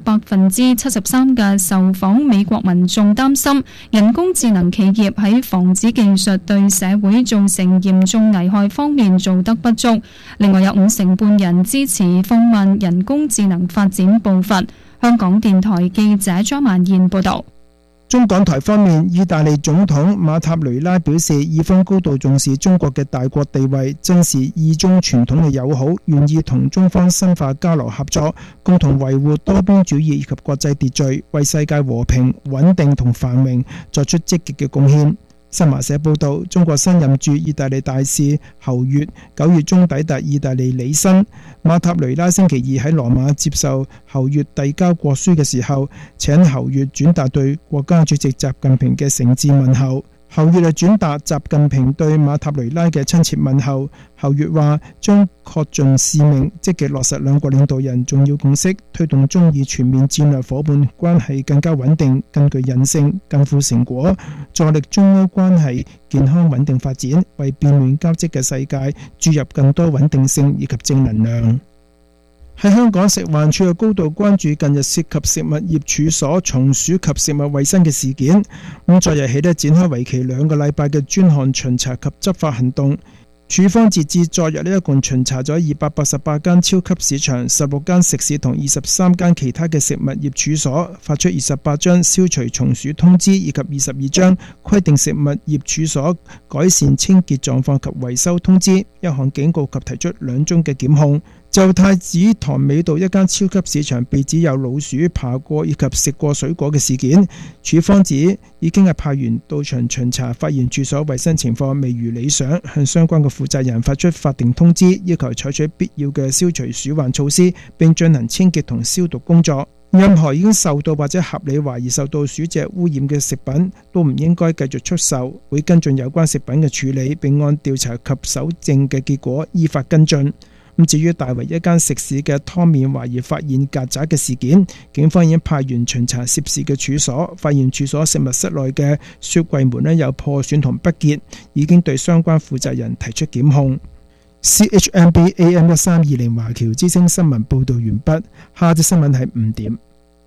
73%嘅受訪美國民眾擔心人工智能企業喺防止技術對社會造成嚴重危害方面做得不足。另外有50%半人支持放慢人工智能發展步伐。香港電台記者張曼燕報道。 中港台方面，意大利總統馬塔雷拉表示，意方高度重視中國嘅大國地位，珍視意中傳統嘅友好，願意同中方深化交流合作，共同維護多邊主義以及國際秩序，為世界和平、穩定同繁榮作出積極嘅貢獻。新華社報道，中國新任駐意大利大使侯月9月中抵達意大利履新。馬塔雷拉星期二喺羅馬接受侯月遞交國書嘅時候，請侯月轉達對國家主席習近平嘅誠摯問候。侯月轉達習近平對馬塔雷拉嘅親切問候。侯月話將恪盡使命，積極落實兩國領導人重要共識，推動中意全面戰略夥伴關係更加穩定、更具韌性、更富成果，助力中歐關係健康穩定發展，為變亂交織嘅世界注入更多穩定性以及正能量。喺香港，食環署高度關注近日涉及食物業處所松鼠及食物衛生嘅事件。昨日起展開為期2個禮拜嘅專項巡查及執法行動。署方截至昨日一共巡查咗288間超級市場、16間食肆同23間其他嘅食物業處所，發出28張消除松鼠通知以及22張規定食物業處所改善清潔狀況及維修通知，一項警告及提出2宗嘅檢控。就太子塘尾道一間超級市場被指有老鼠爬過以及食過水果嘅事件，署方指已經派員到場巡查，發現處所衛生情況未如理想，向相關嘅負責人發出法定通知，要求採取必要嘅消除鼠患措施，並進行清潔同消毒工作。任何已經受到或者合理懷疑受到鼠隻污染嘅食品都唔應該繼續出售，會跟進有關食品嘅處理，並按調查及搜證嘅結果依法跟進。至於大圍一間食肆嘅湯麵懷疑發現曱甴嘅事件，警方已經派員巡查涉事嘅處所，發現處所食物室內嘅雪櫃門有破損同不潔，已經對相關負責人提出檢控。CHMB AM 1320華僑之聲新聞報導完畢，下節新聞係5點。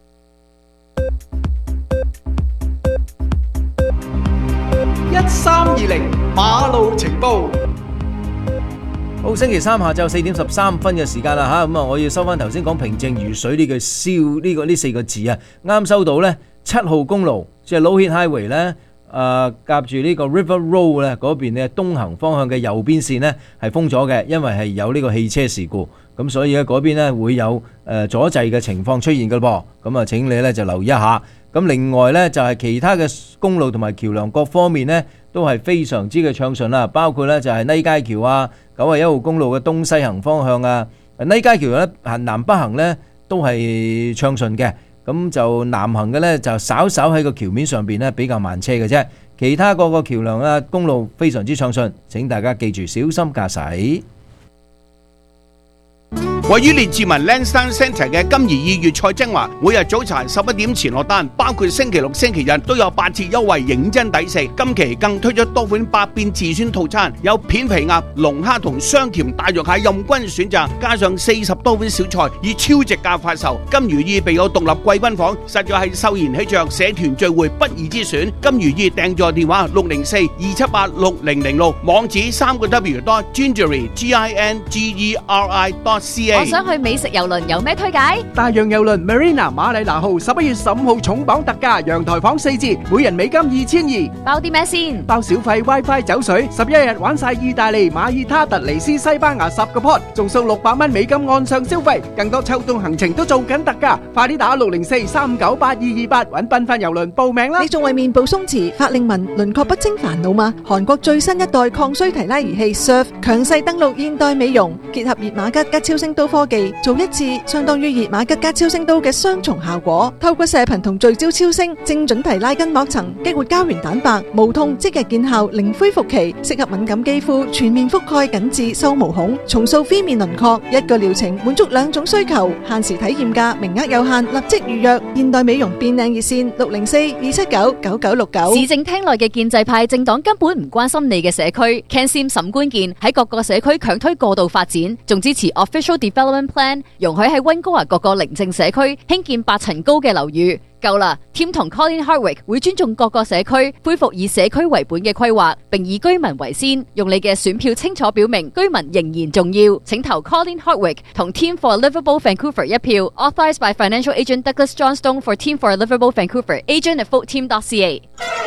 1320馬路情報。 好，星期三下晝4點13分嘅時間啦吓，咁啊我要收翻頭先講平靜如水呢句燒呢4個字啊，啱收到呢7號公路即係 Low Heat Highway 呢，夾住呢個 River Road 咧嗰邊呢東行方向嘅右邊線呢係封咗嘅，因為係有呢個汽車事故，咁所以咧嗰邊呢會有阻滯嘅情況出現㗎噃，咁啊請你呢就留意一下。咁另外呢就係其他嘅公路同埋橋梁各方面呢都係非常之嘅暢順啦，包括呢就係坭街橋啊、91號公路嘅東西行方向啊，坭街橋呢行南北行呢都係暢順嘅，咁就南行嘅呢就稍稍喺個橋面上邊呢比較慢車嘅啫，其他各個橋梁啊公路非常之暢順，請大家記住小心駕駛。 位於列治文 Lansdowne Centre 嘅金怡意粵菜精華，每日早茶11點前落單，包括星期六、星期日都有8折優惠，認真抵食。今期更推出多款百變自選套餐，有片皮鴨、龍蝦同雙甜大肉蟹任君選擇，加上40多款小菜，以超值價發售。金如意備有獨立貴賓房，實在係秀賢喜鵲社團聚會不二之選。金如意訂座電話604-278-6006，網址3w.gingery.ca。 我想去美食郵輪，有咩推介？ 大洋郵輪 Marina 馬里拿號11月15號重磅特價，陽台房4折，每人美金2200。 包啲咩先？ 包小費、WiFi、酒水，11日玩晒意大利、馬爾他、突尼斯、西班牙10個 pot， 仲送600蚊美金按上消費。更多秋冬行程都做緊特價，快啲打604-398-228揾繽紛郵輪報名啦！ 你仲為面部鬆弛、法令紋、輪廓不清煩惱嗎？韓國最新一代抗衰提拉儀器 Surf 強勢登陸現代美容，結合熱瑪吉、超聲刀科技，做一次相當於熱瑪吉加超聲刀嘅雙重效果。透過射頻同聚焦超聲，精準提拉筋膜層，激活膠原蛋白，無痛即日見效，零恢復期，適合敏感肌膚，全面覆蓋緊致收毛孔，重塑phía面輪廓。一個療程滿足兩種需求，限時體驗價，名額有限，立即預約。現代美容變靚熱線604-279-9969。 市政廳內嘅建制派政黨根本唔關心你嘅社區 ，Ken Sim 沈官健喺各個社區強推過度發展，仲支持 Official Development Plan， 容許喺溫哥華各個寧靜社區興建8層高嘅樓宇。夠啦 ，Tim 同 Colin Hardwick 會尊重各個社區，恢復以社區為本嘅規劃，並以居民為先，用你嘅選票清楚表明居民仍然重要。請投 Colin Hardwick 同 Team for Livable Vancouver 一票 ，Authorised by Financial Agent Douglas Johnstone for Team for Livable Vancouver, Agent at voteteam.ca。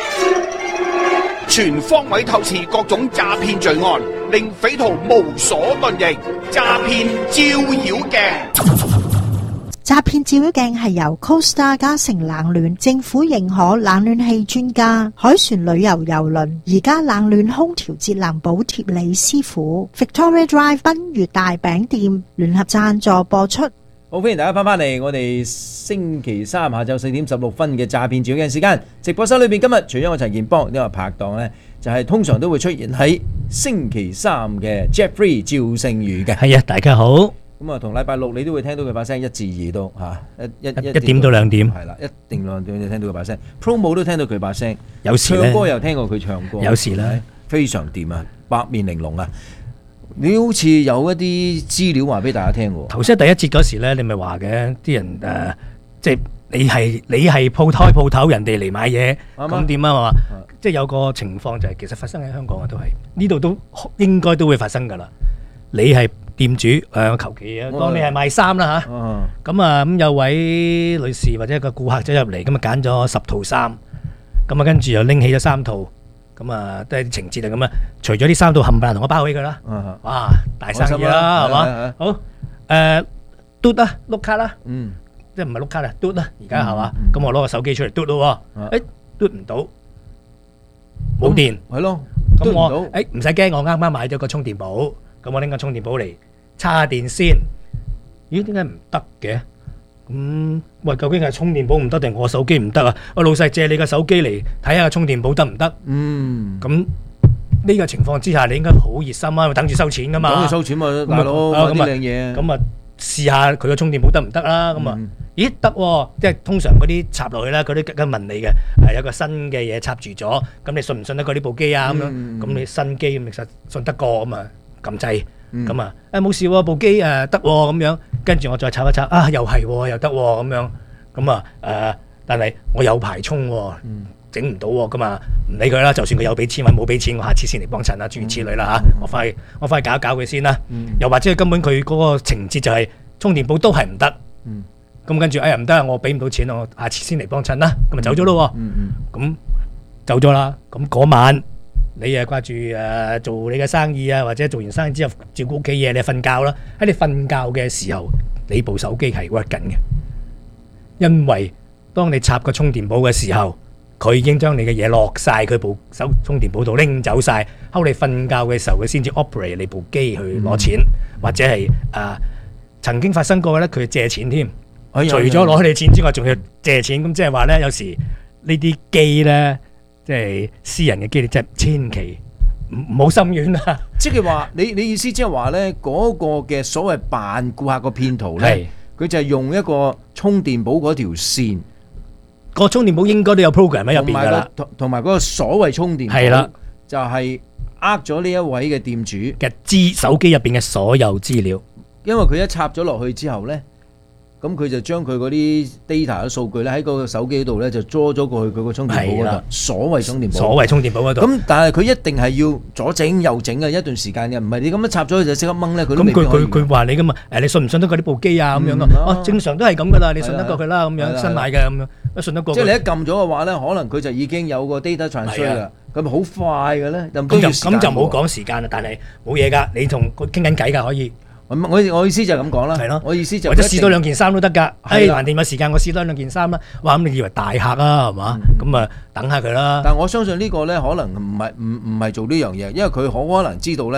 全方位透視各種詐騙罪案，令匪徒無所遁形。詐騙照妖鏡。 詐騙照妖鏡係由 Costa 嘉誠冷暖政府認可冷暖氣專家海船旅遊郵輪而家冷暖空調節能補貼李師傅 Victoria Drive 賓悅大餅店聯合贊助播出。 好，歡迎大家翻嚟我哋星期三下晝4點16分嘅詐騙照妖鏡時間。直播室裏邊今日除咗我陳健邦呢個拍檔呢，就係通常都會出現喺星期三嘅 Jeffrey 趙勝宇嘅。 係啊，大家好。 咁啊，同禮拜六你都會聽到佢把聲1至2都嚇，一點到2點， 係啦，一定2點你聽到佢把聲。Promo 都聽到佢把聲， 有時唱歌又聽過佢唱歌， 有時咧非常掂啊，八面玲瓏啊！你好似有一啲資料話俾大家聽喎。 頭先第一節嗰時咧，你咪話嘅啲人即係你係鋪頭，人哋嚟買嘢，咁點啊嘛？即係有個情況就係其實發生喺香港嘅都係呢度都應該都會發生㗎啦。你係店主求其啊，當你係賣衫啦嚇，咁啊咁有位女士或者個顧客走入嚟，咁啊揀咗10套衫，咁啊跟住又拎起咗3套，咁啊都係啲情節啊咁啊，除咗啲3套冚唪唥同我包起佢啦，哇大生意啦係嘛？好嘟啦碌卡啦，即係唔係碌卡啦嘟啦，而家係嘛？咁我攞個手機出嚟嘟咯，嘟唔到，冇電， 係咯， 咁我唔使驚，我啱啱買咗個充電寶。咁我拎個充電寶嚟叉電先，咦？點解唔得嘅？喂，究竟係充電寶唔得定我手機唔得啊？我老細借你個手機嚟睇下個充電寶得唔得？咁呢個情況之下，你應該好熱心啊，等住收錢噶嘛。 等住收錢嘛，大佬買啲靚嘢。 咁啊，試下佢個充電寶得唔得啦？咁啊，咦得喎！即係通常嗰啲插落去啦，嗰啲梗問你嘅，有個新嘅嘢插住咗，咁你信唔信得過呢部機啊？咁樣，咁你新機咁，其實信得過咁啊？撳掣咁啊！冇事喎，部機得喎咁樣，跟住我再插一插啊，又係喎，又得喎咁樣，咁啊但係我有排充喎，整唔到喎咁啊，唔理佢啦，就算佢有俾錢或冇俾錢，我下次先嚟幫襯啦，諸如此類啦嚇，我翻去搞一搞佢先啦。又或者根本佢嗰個情節就係充電寶都係唔得，咁跟住哎呀唔得啊，我俾唔到錢，我下次先嚟幫襯啦，咁咪走咗咯喎，咁走咗啦，咁嗰晚。你掛住做你嘅生意啊，或者做完生意之後照顧屋企嘢，你瞓覺啦。喺你瞓覺嘅時候，你部手機係 work 緊嘅，因為當你插個充電寶嘅時候，佢已經將你嘅嘢落晒佢部充電寶度拎走晒。後你瞓覺嘅時候，佢先至 operate 你部機去攞錢，或者係曾經發生過咧，佢借錢添。除咗攞你錢之外，仲要借錢。咁即係話咧，有時呢啲機咧。即係私人嘅機，你真係千祈唔好心軟啦。 即係話你意思即係話咧，嗰個嘅所謂扮顧客個騙徒咧，佢就係用一個充電寶嗰條線， 個充電寶應該都有 program 喺入邊㗎啦， 同埋嗰個所謂充電寶係啦，就係咗呢一位嘅店主嘅手機入邊嘅所有資料， 因為佢一插咗落去之後咧。咁佢就將佢嗰啲 data 嘅數據咧喺個手機度咧就裝咗過去佢個充電寶嗰度，所謂充電寶嗰度。咁但係佢一定係要左整右整嘅一段時間嘅，唔係你咁樣插咗佢就即刻掹咧，佢都未必可以。 佢話你噶嘛？你信唔信得過呢部機啊？咁樣啊？正常都係咁噶啦，你信得過佢啦，咁樣新買嘅咁樣，信得過。 即係你一撳咗嘅話咧，可能佢就已經有個 data transfer 啦，咁咪好快嘅咧。 咁就冇講時間啦，但係冇嘢㗎，你同佢傾緊偈㗎，可以。 我意思就係咁講啦， 係咯， 我意思就或者試多2件衫都得㗎。橫掂有時間，我試多2件衫啦。哇，咁你以為大客啊，係嘛？咁啊，等下佢啦。 但我相信呢個咧，可能唔係做呢樣嘢，因為佢可能知道咧，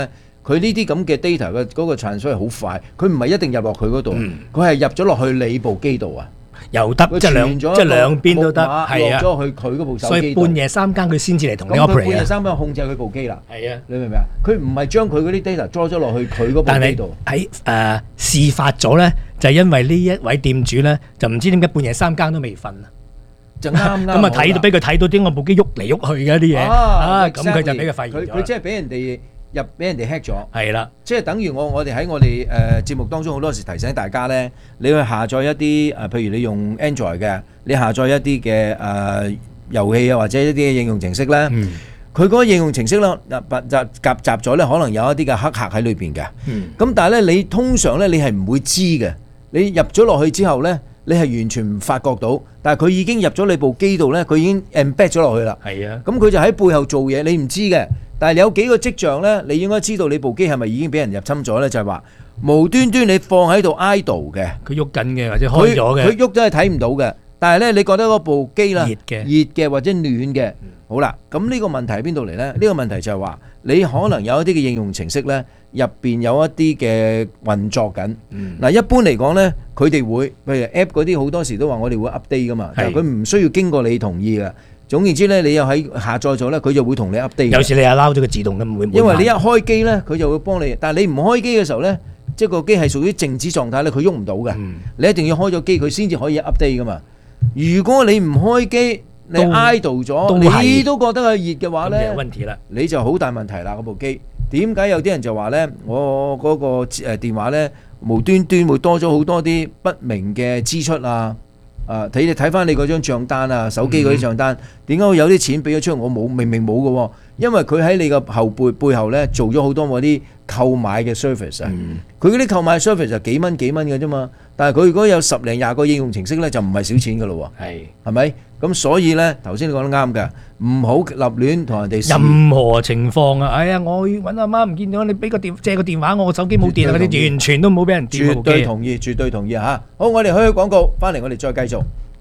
佢呢啲咁嘅 data 嘅嗰個 transfer 係好快，佢唔係一定入落佢嗰度，佢係入咗落去你部機度啊。 又得，即係兩邊都得，係啊， 落咗去佢嗰部手機度。 所以半夜三更佢先至嚟同你 operate 啊。 半夜三更控制佢部機啦。 係啊， 你明唔明啊？佢唔係將佢嗰啲 data draw 咗落去佢嗰部機度。 喺事發咗咧，就係因為呢一位店主咧，就唔知點解半夜三更都未瞓啊。 就啱咁啊睇到俾佢睇到點我部機喐嚟喐去嘅啲嘢咁佢就俾佢發現咗。 佢即係俾人哋俾人哋 hack 咗。 係啦， 即係等於我哋喺我哋節目當中好多時提醒大家咧，你去下載一啲譬如你用 Android 嘅，你下載一啲嘅遊戲啊或者一啲嘅應用程式咧，佢嗰個應用程式咧就夾雜咗咧，可能有一啲嘅黑客喺裏邊嘅。咁但係咧，你通常咧你係唔會知嘅，你入咗落去之後咧。你係完全唔發覺到，但係佢已經入咗你部機度咧，佢已經 embed 咗落去啦。 係啊， 咁佢就喺背後做嘢，你唔知嘅。但係你有幾個跡象咧，你應該知道你部機係咪已經俾人入侵咗咧？就係話無端端你放喺度 idle 嘅， 佢喐緊嘅或者開咗嘅， 佢喐都係睇唔到嘅。但係咧，你覺得嗰部機啦熱嘅或者暖嘅，好啦，咁呢個問題喺邊度嚟咧？呢個問題就係話你可能有一啲嘅應用程式咧，入邊有一啲嘅運作緊。嗱，一般嚟講咧，佢哋會譬如 app 嗰啲好多時都話我哋會 update 噶嘛，但係佢唔需要經過你同意嘅。總言之咧，你又喺下載咗咧，佢就會同你 update。 有時你allow咗佢自動嘅，唔會。 因為你一開機咧，佢就會幫你。但係你唔開機嘅時候咧，即係個機係屬於靜止狀態咧，佢喐唔到嘅。你一定要開咗機，佢先至可以 update 噶嘛。如果你唔開機，你 idle 咗，你都覺得佢熱嘅話咧， 有問題啦， 你就好大問題啦。嗰部機點解有啲人就話咧，我嗰個電話咧無端端會多咗好多啲不明嘅支出啊？你睇翻你嗰張帳單啊，手機嗰啲帳單，點解會有啲錢俾咗出嚟？我冇，明明冇嘅喎，因為佢喺你個背後咧做咗好多嗰啲購買嘅 service 啊。佢嗰啲購買 service 就幾蚊嘅啫嘛，但係佢如果有10零20個應用程式咧，就唔係少錢嘅咯喎。係咪？咁所以咧，頭先你講得啱嘅，唔好立亂同人哋試。 任何情況啊，哎呀，我揾阿媽唔見咗，你俾借個電話我手機冇電啊，嗰啲完全都冇俾人掂。 絕對同意嚇。好，我哋去廣告，翻嚟我哋再繼續。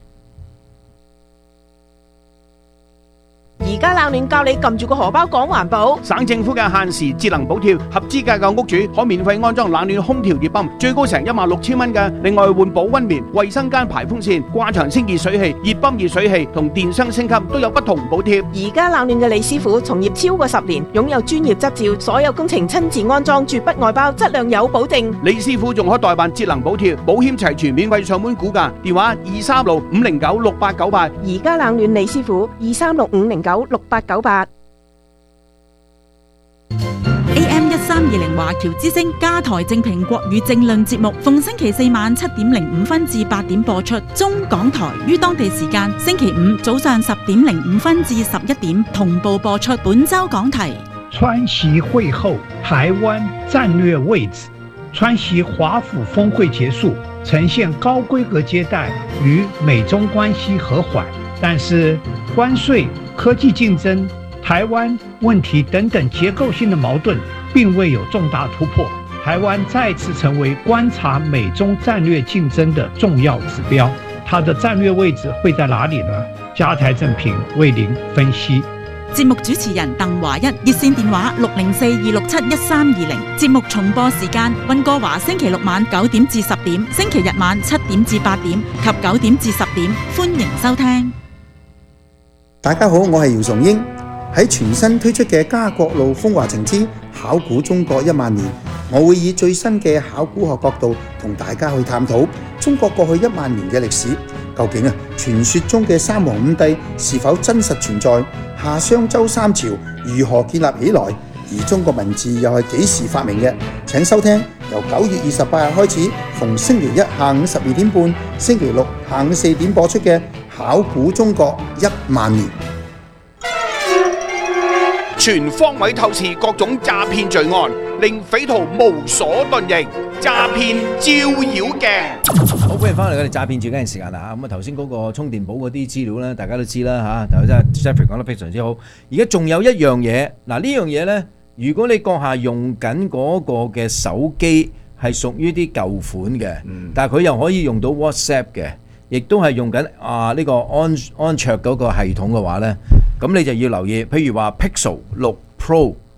而家冷暖教你撳住個荷包講環保。 省政府嘅限時節能補貼，合資格嘅屋主可免費安裝冷暖空調熱泵，最高成16,000蚊嘅。另外換保溫棉、衛生間排風扇、掛牆清潔水器、熱泵熱水器同電箱升級都有不同補貼。 而家冷暖嘅李師傅從業超過10年，擁有專業執照，所有工程親自安裝，絕不外包，質量有保證。 李師傅仲可代辦節能補貼，保險齊全，免費上門估價，電話236-509-6898。 而家冷暖李師傅236-509-6898。 AM 1320華僑之聲加台正評國語政論節目，逢星期4晚7:05至8點播出。中港台於當地時間星期5早上10:05至11點同步播出。本周講題： 川習會後，台灣戰略位置。川習華府峰會結束，呈現高規格接待與美中關係和緩，但是關稅、科技競爭、台灣問題等等結構性的矛盾並未有重大突破，台灣再次成為觀察美中戰略競爭的重要指標。它的戰略位置會在哪裡呢？加台正評為您分析。 節目主持人鄧華一，熱線電話604-267-1320。節目重播時間：溫哥華星期6晚9點至10點，星期日晚7點至8點及9點至10點。歡迎收聽。 大家好，我係姚崇英。喺全新推出嘅家國路風華情之考古中國10000年，我會以最新嘅考古學角度同大家去探討中國過去10000年嘅歷史。究竟傳說中嘅三皇五帝是否真實存在？夏商周三朝如何建立起來？而中國文字又係幾時發明嘅？請收聽由9月28日開始，逢星期一下午12點半、星期六下午4點播出嘅《考古中國10000年》。 全方位透視各種詐騙罪案，令匪徒無所遁形。詐騙照妖鏡。 好，歡迎翻嚟我哋詐騙照鏡嘅時間啦嚇。咁啊頭先嗰個充電寶嗰啲資料咧，大家都知啦嚇。頭先 Jeffrey 講得非常之好。而家仲有一樣嘢，嗱呢樣嘢咧，如果你閣下用緊嗰個嘅手機係屬於啲舊款嘅，但係佢又可以用到 WhatsApp 嘅，亦都係用緊呢個安卓嗰個系統嘅話咧，咁你就要留意，譬如話 Pixel 6 Pro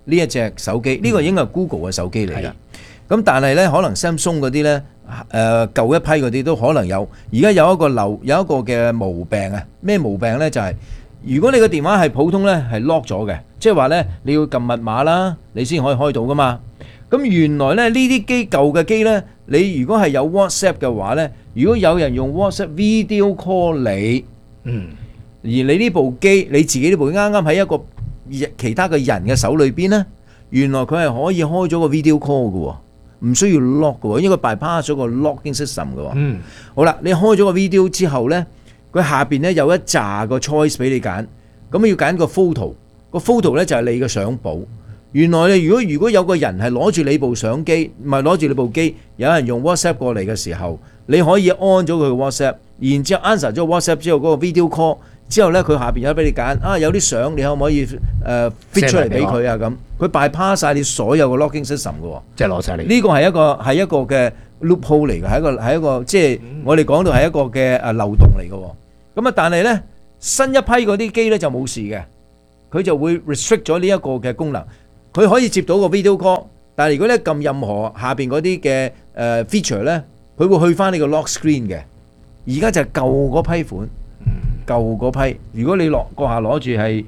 呢一隻手機，呢個應該係 Google 嘅手機嚟嘅。咁但係咧，可能 Samsung 嗰啲咧，舊一批嗰啲都可能有。而家有一個嘅毛病啊，咩毛病咧？就係如果你個電話係普通咧，係 lock 咗嘅，即係話咧你要撳密碼啦，你先可以開到噶嘛。咁原來咧呢啲機舊嘅機咧，你如果係有 WhatsApp 嘅話咧，如果有人用 WhatsApp video call 你，而你呢部機你自己呢部機啱啱喺一個其他嘅人嘅手裏邊咧，原來佢係可以開咗個 video call 嘅喎。唔需要 lock 嘅喎，因為 bypass 咗個 locking system 嘅喎。好啦，你開咗個 video 之後呢，佢下邊呢有一紮個 choice 俾你揀，咁要揀個 photo，個 photo 呢就係你嘅相簿。原來你如果有個人係攞住你部相機，唔係攞住你部機，有人用 WhatsApp 過嚟嘅時候，你可以 on 咗佢嘅 WhatsApp， 然之後 answer 咗 WhatsApp 之後嗰個 video call。之後咧，佢下邊有得俾你揀有啲相你可唔可以fit 出嚟俾佢啊？咁佢 bypass 晒你所有嘅 locking system 嘅喎， 即係攞晒你。 呢個係一個嘅 loophole 嚟嘅，係一個即係我哋講到係一個嘅漏洞嚟嘅喎。咁啊，但係咧新一批嗰啲機咧就冇事嘅，佢就會 restrict 咗呢一個嘅功能，佢可以接到個 video call， 但係如果咧撳任何下邊嗰啲嘅feature 咧，佢會去翻你個 lock screen 嘅。而家就係舊嗰批款。舊嗰批，如果你閣下攞住係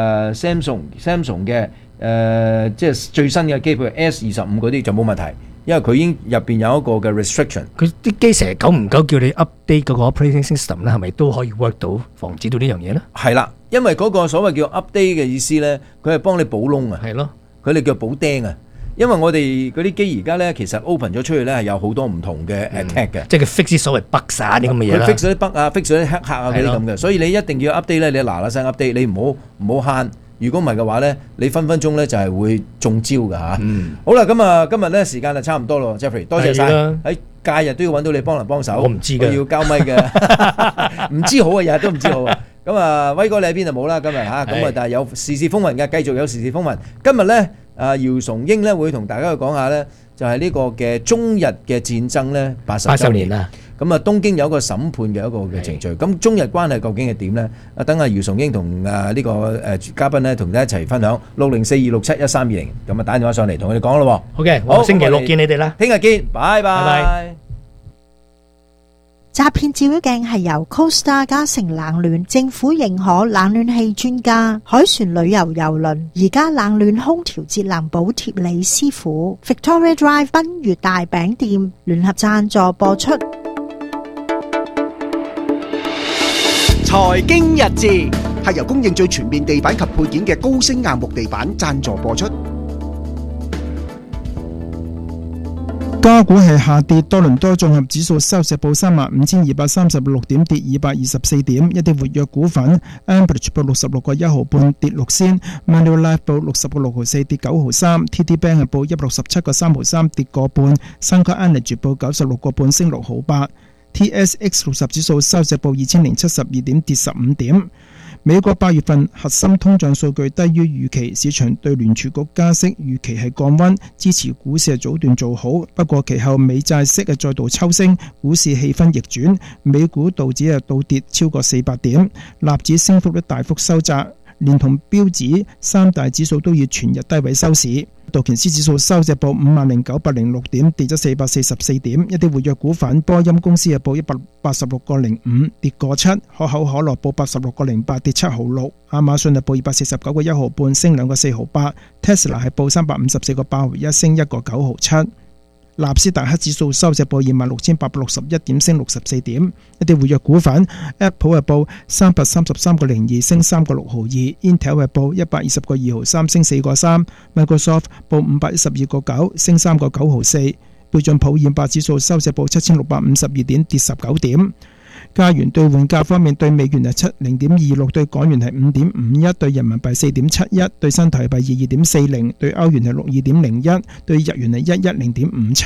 Samsung 嘅即係最新嘅機，譬如 S25嗰啲就冇問題，因為佢已經入邊有一個嘅 restriction。 佢啲機成日久唔久叫你 update 嗰個 operating system 咧，係咪都可以 work 到防止到呢樣嘢咧？ 係啦，因為嗰個所謂叫 update 嘅意思咧，佢係幫你補窿啊。 係咯， 佢哋叫補釘啊。因為我哋嗰啲機而家咧，其實 open 咗出去咧係有好多唔同嘅 attack 嘅， 即係佢 fix 啲所謂 bug 啲咁嘅嘢啦。 佢 fix 咗啲 bug 啊 ，fix 咗啲黑客啊嗰啲咁嘅，所以你一定要 update 咧，你嗱聲 update， 你唔好慳。如果唔係嘅話咧，你分分鐘咧就係會中招㗎嚇。好啦，咁啊今日咧時間就差唔多咯 ，Jeffrey， 多謝晒。喺假日都要揾到你幫手， 我唔知㗎， 要交咪嘅，唔知好啊，日日都唔知好啊。咁啊，威哥你喺邊就冇啦，今日嚇，咁啊但係有時事風雲嘅，繼續有時事風雲。今日咧。姚崇英咧會同大家去講下咧，就係呢個嘅中日嘅戰爭咧80年啦。咁啊，東京有一個審判嘅一個嘅程序。咁中日關係究竟係點咧？等阿姚崇英同呢個嘉賓咧同大家一齊分享604-267-1320。咁啊，打電話上嚟同佢哋講咯。 好嘅，我星期六見你哋啦， 聽日見，拜拜。 詐騙照妖鏡係由 Costa 嘉誠冷暖政府認可冷暖氣專家海船旅遊郵輪而家冷暖空調節能補貼李師傅 Victoria Drive 賓悅大餅店聯合贊助播出。 財經日誌係由供應最全面地板及配件嘅高升硬木地板贊助播出。 加股係下跌，多倫多綜合指數收市報35,236點，跌224點。一啲活躍股份 Ambridge 報66個1毫半，跌6仙 Manulife 報60個6毫4，跌9毫3 TD Bank 係報167個3毫3，跌個半。Suncor Energy 報96個半，升6毫8。TSX 60指數收市報2072點，跌15點。美國8月份核心通脹數據低於預期，市場對聯儲局加息預期係降溫，支持股市係早段做好。不過其後美債息係再度抽升，股市氣氛逆轉，美股道指係倒跌超過400點，納指升幅大幅收窄，連同標指三大指數都以全日低位收市。道瓊斯指數收市報50,906點，跌咗444點。一啲活躍股份，波音公司係報186個05，跌個7；可口可樂報86個08，跌7毫6；亞馬遜係報249個1毫半，升2個4毫8； Tesla 係報354個8毫1，升1個9毫7。納斯達克指數收市報26,861點，升64點。一啲活躍股份 ，Apple 係報333個02，升3個6毫2 ；Intel 係報120個2毫3，升4個3 ；Microsoft 報512個9，升3個9毫4。標準普爾500指數收市報7,652點，跌19點。加元兌換價方面，對美元係70.26，對港元係5.51，對人民幣4.71，對新台幣22.40，對歐元係62.01，對日元係110.57。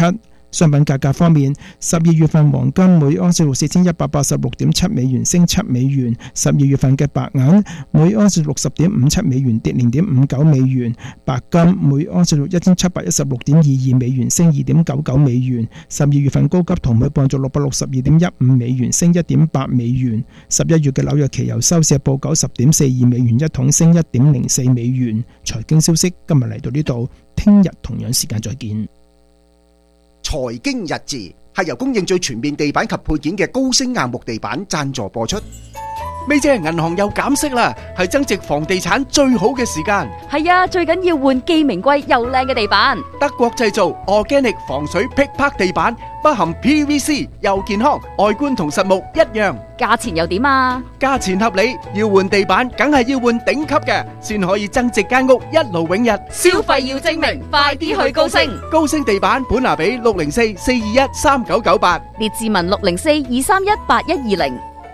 商品價格方面，12月份黃金每盎司4186.7美元升7美元，12月份嘅白銀每盎司60.57美元跌0.59美元，白金每盎司1716.22美元升2.99美元，12月份高級銅每磅做662.15美元升1.8美元，11月嘅紐約期油收市報90.42美元一桶升1.04美元。財經消息今日嚟到呢度，聽日同樣時間再見。 財經日誌係由供應最全面地板及配件嘅高升硬木地板贊助播出。咪姐，銀行又減息啦，係增值房地產最好嘅時間。 係啊，最緊要換既名貴又靚嘅地板。 德國製造 Organic 防水劈拍地板，不含 PVC， 又健康，外觀同實木一樣。 價錢又點啊？ 價錢合理，要換地板梗係要換頂級嘅，先可以增值間屋一勞永逸。 消費要精明，快啲去高升。 高升地板本拿比604-421-3998， 列治文604-231-8120。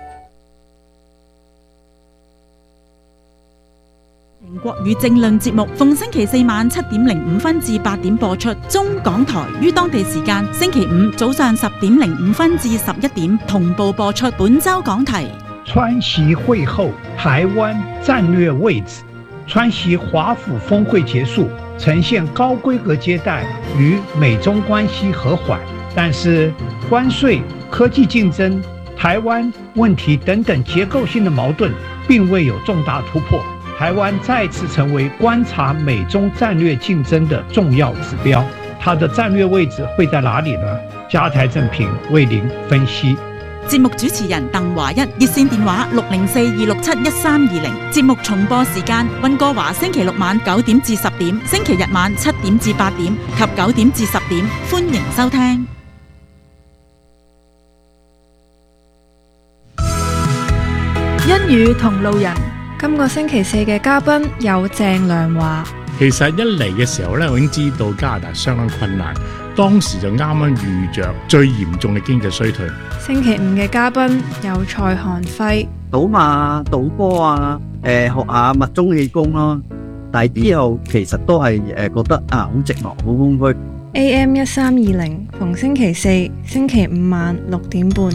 國語政論節目逢星期四晚7:05至8點播出，中港台於當地時間星期五早上10:05至11點同步播出。本周講題： 川習會後，台灣戰略位置。川習華府峰會結束，呈現高規格接待與美中關係和緩，但是關稅、科技競爭、台灣問題等等結構性的矛盾並未有重大突破。台灣再次成為觀察美中戰略競爭的重要指標，它的戰略位置會在哪裡呢？加台正評為您分析。 節目主持人鄧華一，熱線電話604-267-1320。節目重播時間：溫哥華星期六晚9點至10點，星期日晚7點至8點及9點至10點，歡迎收聽。 欣宇同路人。今個星期四嘅嘉賓有鄭良華。 其實一嚟嘅時候咧，我已經知道加拿大相當困難，當時就啱啱遇着最嚴重嘅經濟衰退。 星期五嘅嘉賓有蔡漢輝。 賭馬、賭波啊，學下密宗氣功咯。但係之後其實都係覺得好寂寞，好空虛。 AM 1320逢星期四、星期五晚6點半。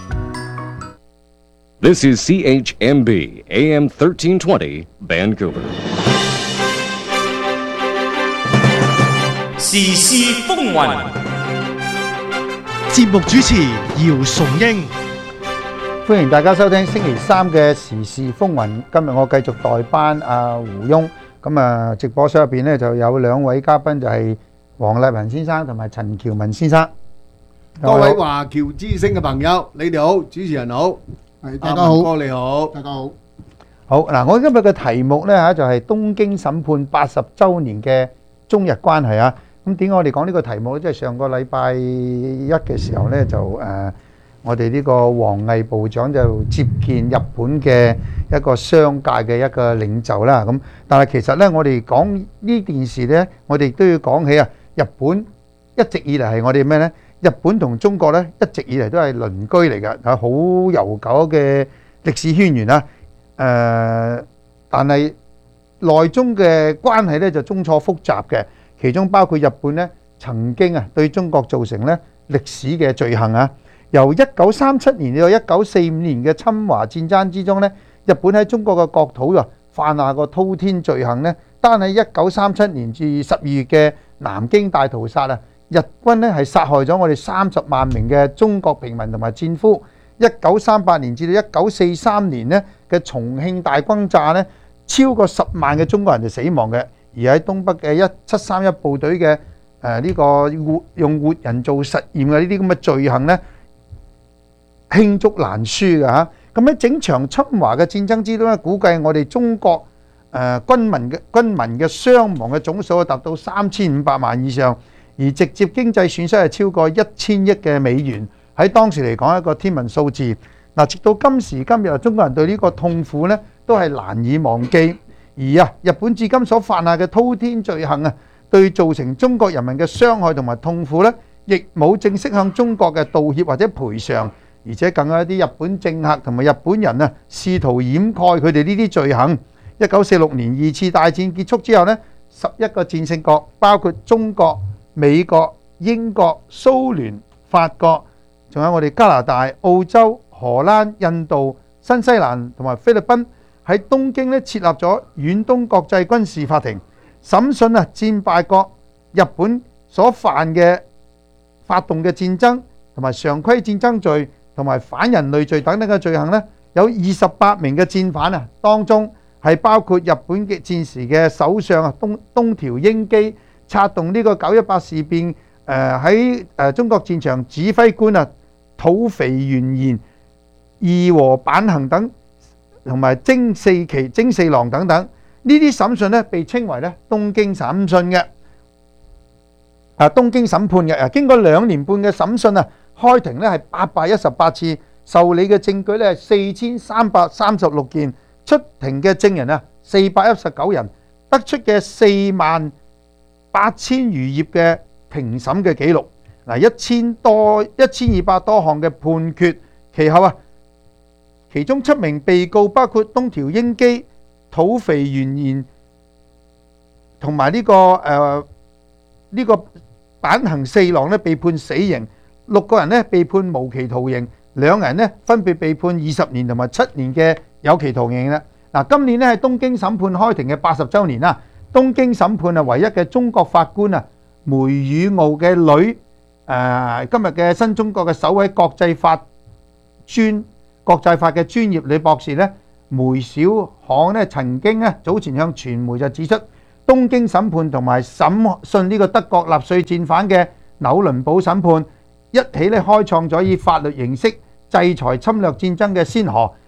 This is CHMB AM 1320 Vancouver. 時事風雲， 節目主持姚崇英。 歡迎大家收聽星期三嘅時事風雲。今日我繼續代班胡翁。咁直播室入邊呢就有兩位嘉賓，就係黃麗文先生同埋陳喬文先生。 各位華僑之聲嘅朋友，你哋好，主持人好。 大家好， 哥你好， 大家好。 好嗱，我今日嘅題目呢就係東京審判80週年嘅中日關係啊。咁點解我哋講呢個題目呢？即係上個禮拜一嘅時候呢，就我哋呢個王毅部長就接見日本嘅一個商界嘅一個領袖啦。咁但係其實呢，我哋講呢件事呢，我哋都要講起啊。日本一直以嚟係我哋咩呢？日本同中國咧一直以嚟都係鄰居嚟嘅，係好悠久嘅歷史淵源啦。但係內中嘅關係咧就錯綜複雜嘅，其中包括日本咧曾經對中國造成咧歷史嘅罪行啊。由1937年到1945年嘅侵華戰爭之中咧，日本喺中國嘅國土犯下個滔天罪行咧，單喺1937年至12月嘅南京大屠殺啊！日軍咧係殺害咗我哋30萬名嘅中國平民同埋戰俘。1938年至到1943年咧嘅重慶大轟炸咧，超過10萬嘅中國人就死亡嘅。而喺東北嘅1731部隊嘅呢個用活人做實驗嘅呢啲咁嘅罪行咧，罄竹難書嘅嚇。咁喺整場侵華嘅戰爭之中咧，估計我哋中國軍民嘅傷亡嘅總數達到3500萬以上。而直接經濟損失係超過1000億嘅美元，喺當時嚟講一個天文數字。嗱，直到今時今日，中國人對呢個痛苦呢都係難以忘記。而日本至今所犯下嘅滔天罪行對造成中國人民嘅傷害同埋痛苦呢，亦冇正式向中國嘅道歉或者賠償，而且更有一啲日本政客同埋日本人試圖掩蓋佢哋呢啲罪行。1946年2次大戰結束之後呢，11個戰勝國包括中國、美國、 英國、蘇聯、法國，仲有我哋加拿大、澳洲、荷蘭、印度、新西蘭同埋菲律賓喺東京咧設立咗遠東國際軍事法庭，審訊戰敗國日本所發動嘅戰爭同埋常規戰爭罪同埋反人類罪等等嘅罪行咧，有28名嘅戰犯當中係包括日本嘅戰時嘅首相東條英機，策動呢個918事變喺中國戰場指揮官土肥原賢、義和坂行等，同埋征四郎等等，呢啲審訊被稱為東京審訊嘅東京審判嘅。經過2年半嘅審訊開庭係818次，受理嘅證據係4336件，出庭嘅證人419人，得出嘅48000餘頁嘅庭審嘅記錄，1200多項嘅判決。其後其中7名被告包括東條英機、土肥原賢同埋呢個坂行四郎被判死刑，6個人被判無期徒刑，2人分別被判20年同埋7年嘅有期徒刑啦。今年係東京審判開庭嘅80週年啦。東京審判唯一嘅中國法官梅宇傲嘅女，今日嘅新中國嘅首位國際法嘅專業女博士梅小巷曾經早前向傳媒就指出，東京審判同埋審訊呢個德國納粹戰犯嘅紐倫堡審判一起開創咗以法律形式制裁侵略戰爭嘅先河，